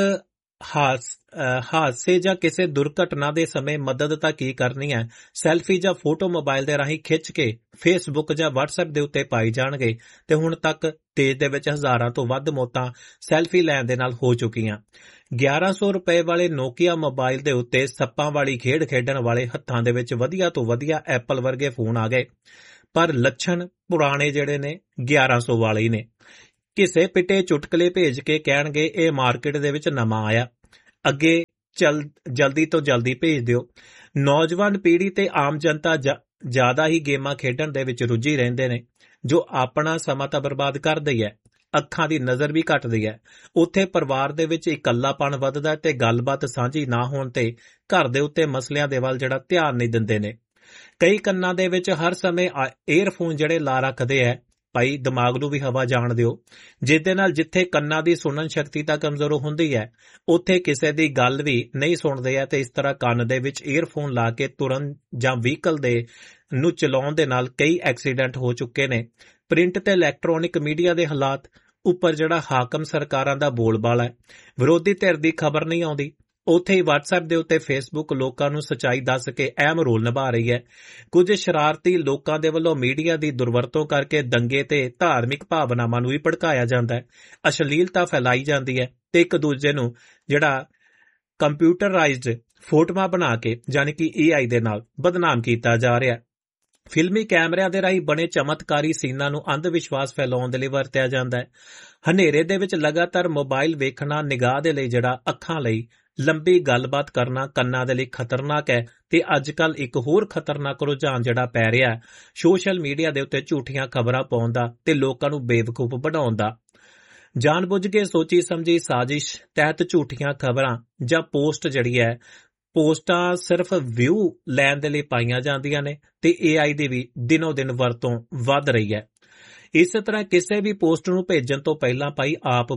ਹਾਸ ਹਾਦਸੇ ਜਾਂ ਕਿਸੇ ਦੁਰਘਟਨਾ ਦੇ ਸਮੇਂ ਮਦਦ ਤਾਂ ਕੀ ਕਰਨੀ ਹੈ, ਸੈਲਫੀ ਜਾਂ ਫੋਟੋ ਮੋਬਾਈਲ ਦੇ ਰਾਹੀਂ ਖਿੱਚ ਕੇ ਫੇਸਬੁੱਕ ਜਾਂ ਵਟਸਐਪ ਦੇ ਉੱਤੇ ਪਾਈ ਜਾਣਗੇ ਤੇ ਹੁਣ ਤੱਕ ਦੇਸ਼ ਦੇ ਵਿੱਚ ਹਜ਼ਾਰਾਂ ਤੋਂ ਵੱਧ ਮੌਤਾਂ ਸੈਲਫੀ ਲੈਣ ਦੇ ਨਾਲ ਹੋ ਚੁੱਕੀਆਂ। ਗਿਆਰਾਂ ਸੌ ਰੁਪਏ ਵਾਲੇ ਨੋਕੀਆ ਮੋਬਾਈਲ ਦੇ ਉੱਤੇ ਸੱਪਾਂ ਵਾਲੀ ਖੇਡ ਖੇਡਣ ਵਾਲੇ ਹੱਥਾਂ ਦੇ ਵਿੱਚ ਵਧੀਆ ਤੋਂ ਵਧੀਆ ਐਪਲ ਵਰਗੇ ਫੋਨ ਆ ਗਏ, ਪਰ ਲੱਛਣ ਪੁਰਾਣੇ ਜਿਹੜੇ ਨੇ ਗਿਆਰਾਂ ਸੌ ਵਾਲੇ ਹੀ ਨੇ। ਕਿਸੇ ਪਿੱਟੇ ਚੁਟਕਲੇ ਭੇਜ ਕੇ ਕਹਿਣਗੇ ਇਹ ਮਾਰਕੀਟ ਦੇ ਵਿੱਚ ਨਵਾਂ ਆਇਆ, ਅੱਗੇ ਚਲ ਜਲਦੀ ਤੋਂ ਜਲਦੀ ਭੇਜ ਦਿਓ। ਨੌਜਵਾਨ ਪੀੜ੍ਹੀ ਤੇ ਆਮ ਜਨਤਾ ਜ਼ਿਆਦਾ ਹੀ ਗੇਮਾਂ ਖੇਡਣ ਦੇ ਵਿੱਚ ਰੁੱਝੀ ਰਹਿੰਦੇ ਨੇ, ਜੋ ਆਪਣਾ ਸਮਾਂ ਤਾਂ ਬਰਬਾਦ ਕਰਦਾ ਹੀ ਹੈ, ਅੱਖਾਂ ਦੀ ਨਜ਼ਰ ਵੀ ਘਟਦੀ ਹੈ। ਉੱਥੇ ਪਰਿਵਾਰ ਦੇ ਵਿੱਚ ਇਕੱਲਾਪਣ ਵੱਧਦਾ ਤੇ ਗੱਲਬਾਤ ਸਾਂਝੀ ਨਾ ਹੋਣ ਤੇ ਘਰ ਦੇ ਉੱਤੇ ਮਸਲਿਆਂ ਦੇ ਵੱਲ ਜਿਹੜਾ ਧਿਆਨ ਨਹੀਂ ਦਿੰਦੇ ਨੇ। ਕਈ ਕੰਨਾਂ ਦੇ ਵਿੱਚ ਹਰ ਸਮੇਂ ਏਅਰਫੋਨ ਜਿਹੜੇ ਲਾ ਰੱਖਦੇ ਹੈ, ਭਾਈ ਦਿਮਾਗ ਨੂੰ ਵੀ ਹਵਾ ਜਾਣ ਦਿਓ, ਜਿਹਦੇ ਨਾਲ ਜਿੱਥੇ ਕੰਨਾਂ ਦੀ ਸੁਣਨ ਸ਼ਕਤੀ ਤਾਂ ਕਮਜ਼ੋਰ ਹੁੰਦੀ ਹੈ, ਉੱਥੇ ਕਿਸੇ ਦੀ ਗੱਲ ਵੀ ਨਹੀਂ ਸੁਣਦੇ ਹੈ ਤੇ ਇਸ ਤਰ੍ਹਾਂ ਕੰਨ ਦੇ ਵਿੱਚ ਏਅਰਫੋਨ ਲਾ ਕੇ ਤੁਰਨ ਜਾਂ ਵਹੀਕਲ ਦੇ ਨੂੰ ਚਲਾਉਣ ਦੇ ਨਾਲ ਕਈ ਐਕਸੀਡੈਂਟ ਹੋ ਚੁੱਕੇ ਨੇ। ਪ੍ਰਿੰਟ ਤੇ ਇਲੈਕਟ੍ਰੋਨਿਕ ਮੀਡੀਆ ਦੇ ਹਾਲਾਤ ਉੱਪਰ ਜਿਹੜਾ ਹਾਕਮ ਸਰਕਾਰਾਂ ਦਾ ਬੋਲਬਾਲਾ ਹੈ, ਵਿਰੋਧੀ ਧਿਰ ਦੀ ਖਬਰ ਨਹੀਂ ਆਉਂਦੀ। ਉੱਥੇ ਹੀ ਵਟਸਐਪ ਦੇ ਉੱਤੇ ਫੇਸਬੁੱਕ ਲੋਕਾਂ ਨੂੰ ਸੱਚਾਈ ਦੱਸ ਕੇ ਅਹਿਮ ਰੋਲ ਨਿਭਾ ਰਹੀ ਹੈ। ਕੁਝ ਸ਼ਰਾਰਤੀ ਲੋਕਾਂ ਦੇ ਵੱਲੋਂ ਮੀਡੀਆ ਦੀ ਦੁਰਵਰਤੋਂ ਕਰਕੇ ਦੰਗੇ ਤੇ ਧਾਰਮਿਕ ਭਾਵਨਾਵਾਂ ਨੂੰ ਵੀ ਭੜਕਾਇਆ ਜਾਂਦਾ ਹੈ, ਅਸ਼ਲੀਲਤਾ ਫੈਲਾਈ ਜਾਂਦੀ ਹੈ ਤੇ ਇੱਕ ਦੂਜੇ ਨੂੰ ਜਿਹੜਾ ਕੰਪਿਊਟਰਾਈਜ਼ਡ ਫੋਟੋਆਂ ਬਣਾ ਕੇ ਯਾਨੀ ਕਿ ਏ ਆਈ ਦੇ ਨਾਲ ਬਦਨਾਮ ਕੀਤਾ ਜਾ ਰਿਹਾ। ਫਿਲਮੀ ਕੈਮਰਿਆਂ ਦੇ ਰਾਹੀਂ ਬਣੇ ਚਮਤਕਾਰੀ ਸੀਨਾਂ ਨੂੰ ਅੰਧ ਵਿਸ਼ਵਾਸ ਫੈਲਾਉਣ ਦੇ ਲਈ ਵਰਤਿਆ ਜਾਂਦਾ ਹੈ। ਹਨੇਰੇ ਦੇ ਵਿੱਚ ਲਗਾਤਾਰ ਮੋਬਾਈਲ ਵੇਖਣਾ ਨਿਗਾਹ ਦੇ ਲਈ ਜਿਹੜਾ ਅੱਖਾਂ ਲਈ ਲੰਬੀ ਗੱਲਬਾਤ ਕਰਨਾ ਕੰਨਾਂ ਦੇ ਲਈ ਖਤਰਨਾਕ ਹੈ ਤੇ ਅੱਜ ਕੱਲ੍ਹ ਇੱਕ ਹੋਰ ਖਤਰਨਾਕ ਰੁਝਾਨ ਜਿਹੜਾ ਪੈ ਰਿਹਾ ਹੈ ਸੋਸ਼ਲ ਮੀਡੀਆ ਦੇ ਉੱਤੇ ਝੂਠੀਆਂ ਖਬਰਾਂ ਪਾਉਣ ਦਾ ਤੇ ਲੋਕਾਂ ਨੂੰ ਬੇਵਕੂਫ ਬਣਾਉਣ ਦਾ। ਜਾਣਬੁੱਝ ਕੇ ਸੋਚੀ ਸਮਝੀ ਸਾਜ਼ਿਸ਼ ਤਹਿਤ ਝੂਠੀਆਂ ਖਬਰਾਂ ਜਾਂ ਪੋਸਟ ਜਿਹੜੀ ਹੈ ਪੋਸਟਾਂ ਸਿਰਫ ਵਿਊ ਲੈਣ ਦੇ ਲਈ ਪਾਈਆਂ ਜਾਂਦੀਆਂ ਨੇ ਤੇ ਏ ਆਈ ਦੀ ਵੀ ਦਿਨੋ ਦਿਨ ਵਰਤੋਂ ਵੱਧ ਰਹੀ ਹੈ। ਇਸੇ ਤਰ੍ਹਾਂ ਕਿਸੇ ਵੀ ਪੋਸਟ ਨੂੰ ਭੇਜਣ ਤੋਂ ਪਹਿਲਾਂ ਭਾਈ ਆਪ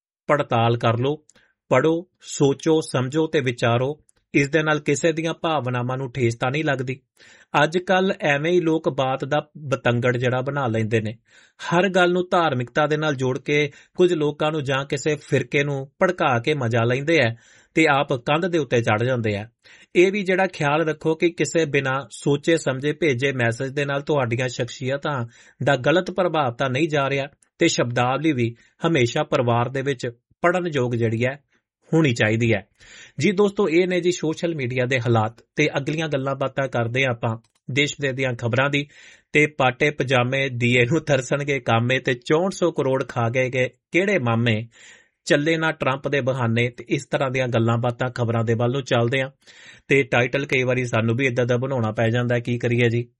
ਪੜਤਾਲ ਕਰ ਲਓ, ਪੜ੍ਹੋ, ਸੋਚੋ, ਸਮਝੋ ਤੇ ਵਿਚਾਰੋ। ਇਸ ਦੇ ਨਾਲ ਕਿਸੇ ਦੀਆਂ ਭਾਵਨਾਵਾਂ ਨੂੰ ਠੇਸ ਤਾਂ ਨਹੀਂ ਲੱਗਦੀ। ਅੱਜ ਕੱਲ੍ਹ ਐਵੇਂ ਹੀ ਲੋਕ ਬਾਤ ਦਾ ਬਤੰਗੜ ਜਿਹੜਾ ਬਣਾ ਲੈਂਦੇ ਨੇ, ਹਰ ਗੱਲ ਨੂੰ ਧਾਰਮਿਕਤਾ ਦੇ ਨਾਲ ਜੋੜ ਕੇ ਕੁਝ ਲੋਕਾਂ ਨੂੰ ਜਾਂ ਕਿਸੇ ਫਿਰਕੇ ਨੂੰ ਭੜਕਾ ਕੇ ਮਜ਼ਾ ਲੈਂਦੇ ਹੈ ਤੇ ਆਪ ਕੰਧ ਦੇ ਉੱਤੇ ਚੜ੍ਹ ਜਾਂਦੇ ਆ। ਇਹ ਵੀ ਜਿਹੜਾ ਖਿਆਲ ਰੱਖੋ ਕਿ ਕਿਸੇ ਬਿਨਾਂ ਸੋਚੇ ਸਮਝੇ ਭੇਜੇ ਮੈਸੇਜ ਦੇ ਨਾਲ ਤੁਹਾਡੀਆਂ ਸ਼ਖਸੀਅਤਾਂ ਦਾ ਗਲਤ ਪ੍ਰਭਾਵ ਤਾਂ ਨਹੀਂ ਜਾ ਰਿਹਾ ਤੇ ਸ਼ਬਦਾਵਲੀ ਵੀ ਹਮੇਸ਼ਾ ਪਰਿਵਾਰ ਦੇ ਵਿੱਚ ਪੜ੍ਹਨਯੋਗ ਜਿਹੜੀ ਹੈ ਹੋਣੀ ਚਾਹੀਦੀ ਹੈ। ਜੀ ਦੋਸਤੋ, ਇਹ ਨੇ ਜੀ ਸੋਸ਼ਲ ਮੀਡੀਆ ਦੇ ਹਾਲਾਤ ਤੇ ਅਗਲੀਆਂ ਗੱਲਾਂ ਬਾਤਾਂ ਕਰਦੇ ਹਾਂ ਆਪਾਂ ਦੇਸ਼ ਵਿਦੇਸ਼ ਦੀਆਂ ਖਬਰਾਂ ਦੀ। ਤੇ ਪਾਟੇ ਪਜਾਮੇ ਦੀਏ ਨੂੰ ਤਰਸਣਗੇ ਕਾਮੇ ਤੇ ਚੌਂਹਠ ਸੌ ਕਰੋੜ ਖਾ ਗਏ ਗਏ ਕਿਹੜੇ ਮਾਮੇ, ਚੱਲੇ ਨਾ ਟਰੰਪ ਦੇ ਬਹਾਨੇ। ਤੇ ਇਸ ਤਰ੍ਹਾਂ ਦੀਆਂ ਗੱਲਾਂ ਬਾਤਾਂ ਖਬਰਾਂ ਦੇ ਵੱਲ ਨੂੰ ਚੱਲਦੇ ਆ ਤੇ ਟਾਈਟਲ ਕਈ ਵਾਰੀ ਸਾਨੂੰ ਵੀ ਇਦਾਂ ਦਾ ਬਣਾਉਣਾ ਪੈ ਜਾਂਦਾ, ਕੀ ਕਰੀਏ ਜੀ।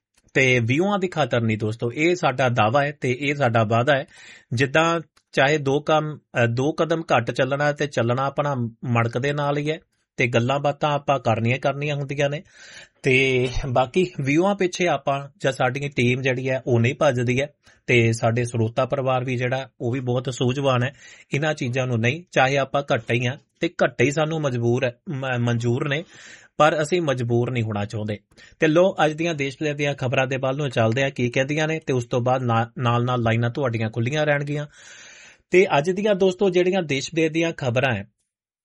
ਤੇ ਵਿਊਆਂ ਦੀ ਖਾਤਰ ਨਹੀਂ ਦੋਸਤੋ, ਇਹ ਸਾਡਾ ਦਾਵਾ ਹੈ ਤੇ ਇਹ ਸਾਡਾ ਵਾਅਦਾ ਹੈ। ਜਿੱਦਾਂ ਚਾਹੇ ਦੋ ਕੰਮ ਦੋ ਕਦਮ ਘੱਟ ਚੱਲਣਾ ਤੇ ਚੱਲਣਾ ਆਪਣਾ ਮੜਕ ਦੇ ਨਾਲ ਹੀ ਹੈ ਤੇ ਗੱਲਾਂ ਬਾਤਾਂ ਆਪਾਂ ਕਰਨੀਆਂ ਕਰਨੀਆਂ ਹੁੰਦੀਆਂ ਨੇ। ਤੇ ਬਾਕੀ ਵਿਊਆਂ ਪਿੱਛੇ ਆਪਾਂ ਜਾਂ ਸਾਡੀ ਟੀਮ ਜਿਹੜੀ ਹੈ ਉਹ ਨਹੀਂ ਭੱਜਦੀ ਹੈ ਤੇ ਸਾਡੇ ਸਰੋਤਾ ਪਰਿਵਾਰ ਵੀ ਜਿਹੜਾ ਉਹ ਵੀ ਬਹੁਤ ਸੂਝਵਾਨ ਹੈ ਇਹਨਾਂ ਚੀਜ਼ਾਂ ਨੂੰ ਨਹੀਂ। ਚਾਹੇ ਆਪਾਂ ਘੱਟੇ ਹੀ ਹਾਂ ਤੇ ਘੱਟੇ ਹੀ ਸਾਨੂੰ ਮਜਬੂਰ ਹੈ ਮਨਜ਼ੂਰ ਨੇ, ਪਰ ਅਸੀਂ ਮਜਬੂਰ ਨਹੀਂ ਹੋਣਾ ਚਾਹੁੰਦੇ। ਤੇ ਲੋ ਅੱਜ ਦੀਆਂ ਦੇਸ਼ ਵਿਦੇਸ਼ ਦੀਆਂ ਖਬਰਾਂ ਦੇ ਵੱਲ ਨੂੰ ਚੱਲਦੇ ਆ ਕੀ ਕਹਿੰਦੀਆਂ ਨੇ ਤੇ ਉਸ ਤੋਂ ਬਾਅਦ ਨਾਲ ਨਾਲ ਲਾਈਨਾਂ ਤੁਹਾਡੀਆਂ ਖੁੱਲੀਆਂ ਰਹਿਣਗੀਆਂ। ਤੇ ਅੱਜ ਦੀਆਂ ਦੋਸਤੋ ਜਿਹੜੀਆਂ ਦੇਸ਼ ਵਿਦੇਸ਼ ਦੀਆਂ ਖਬਰਾਂ ਹੈ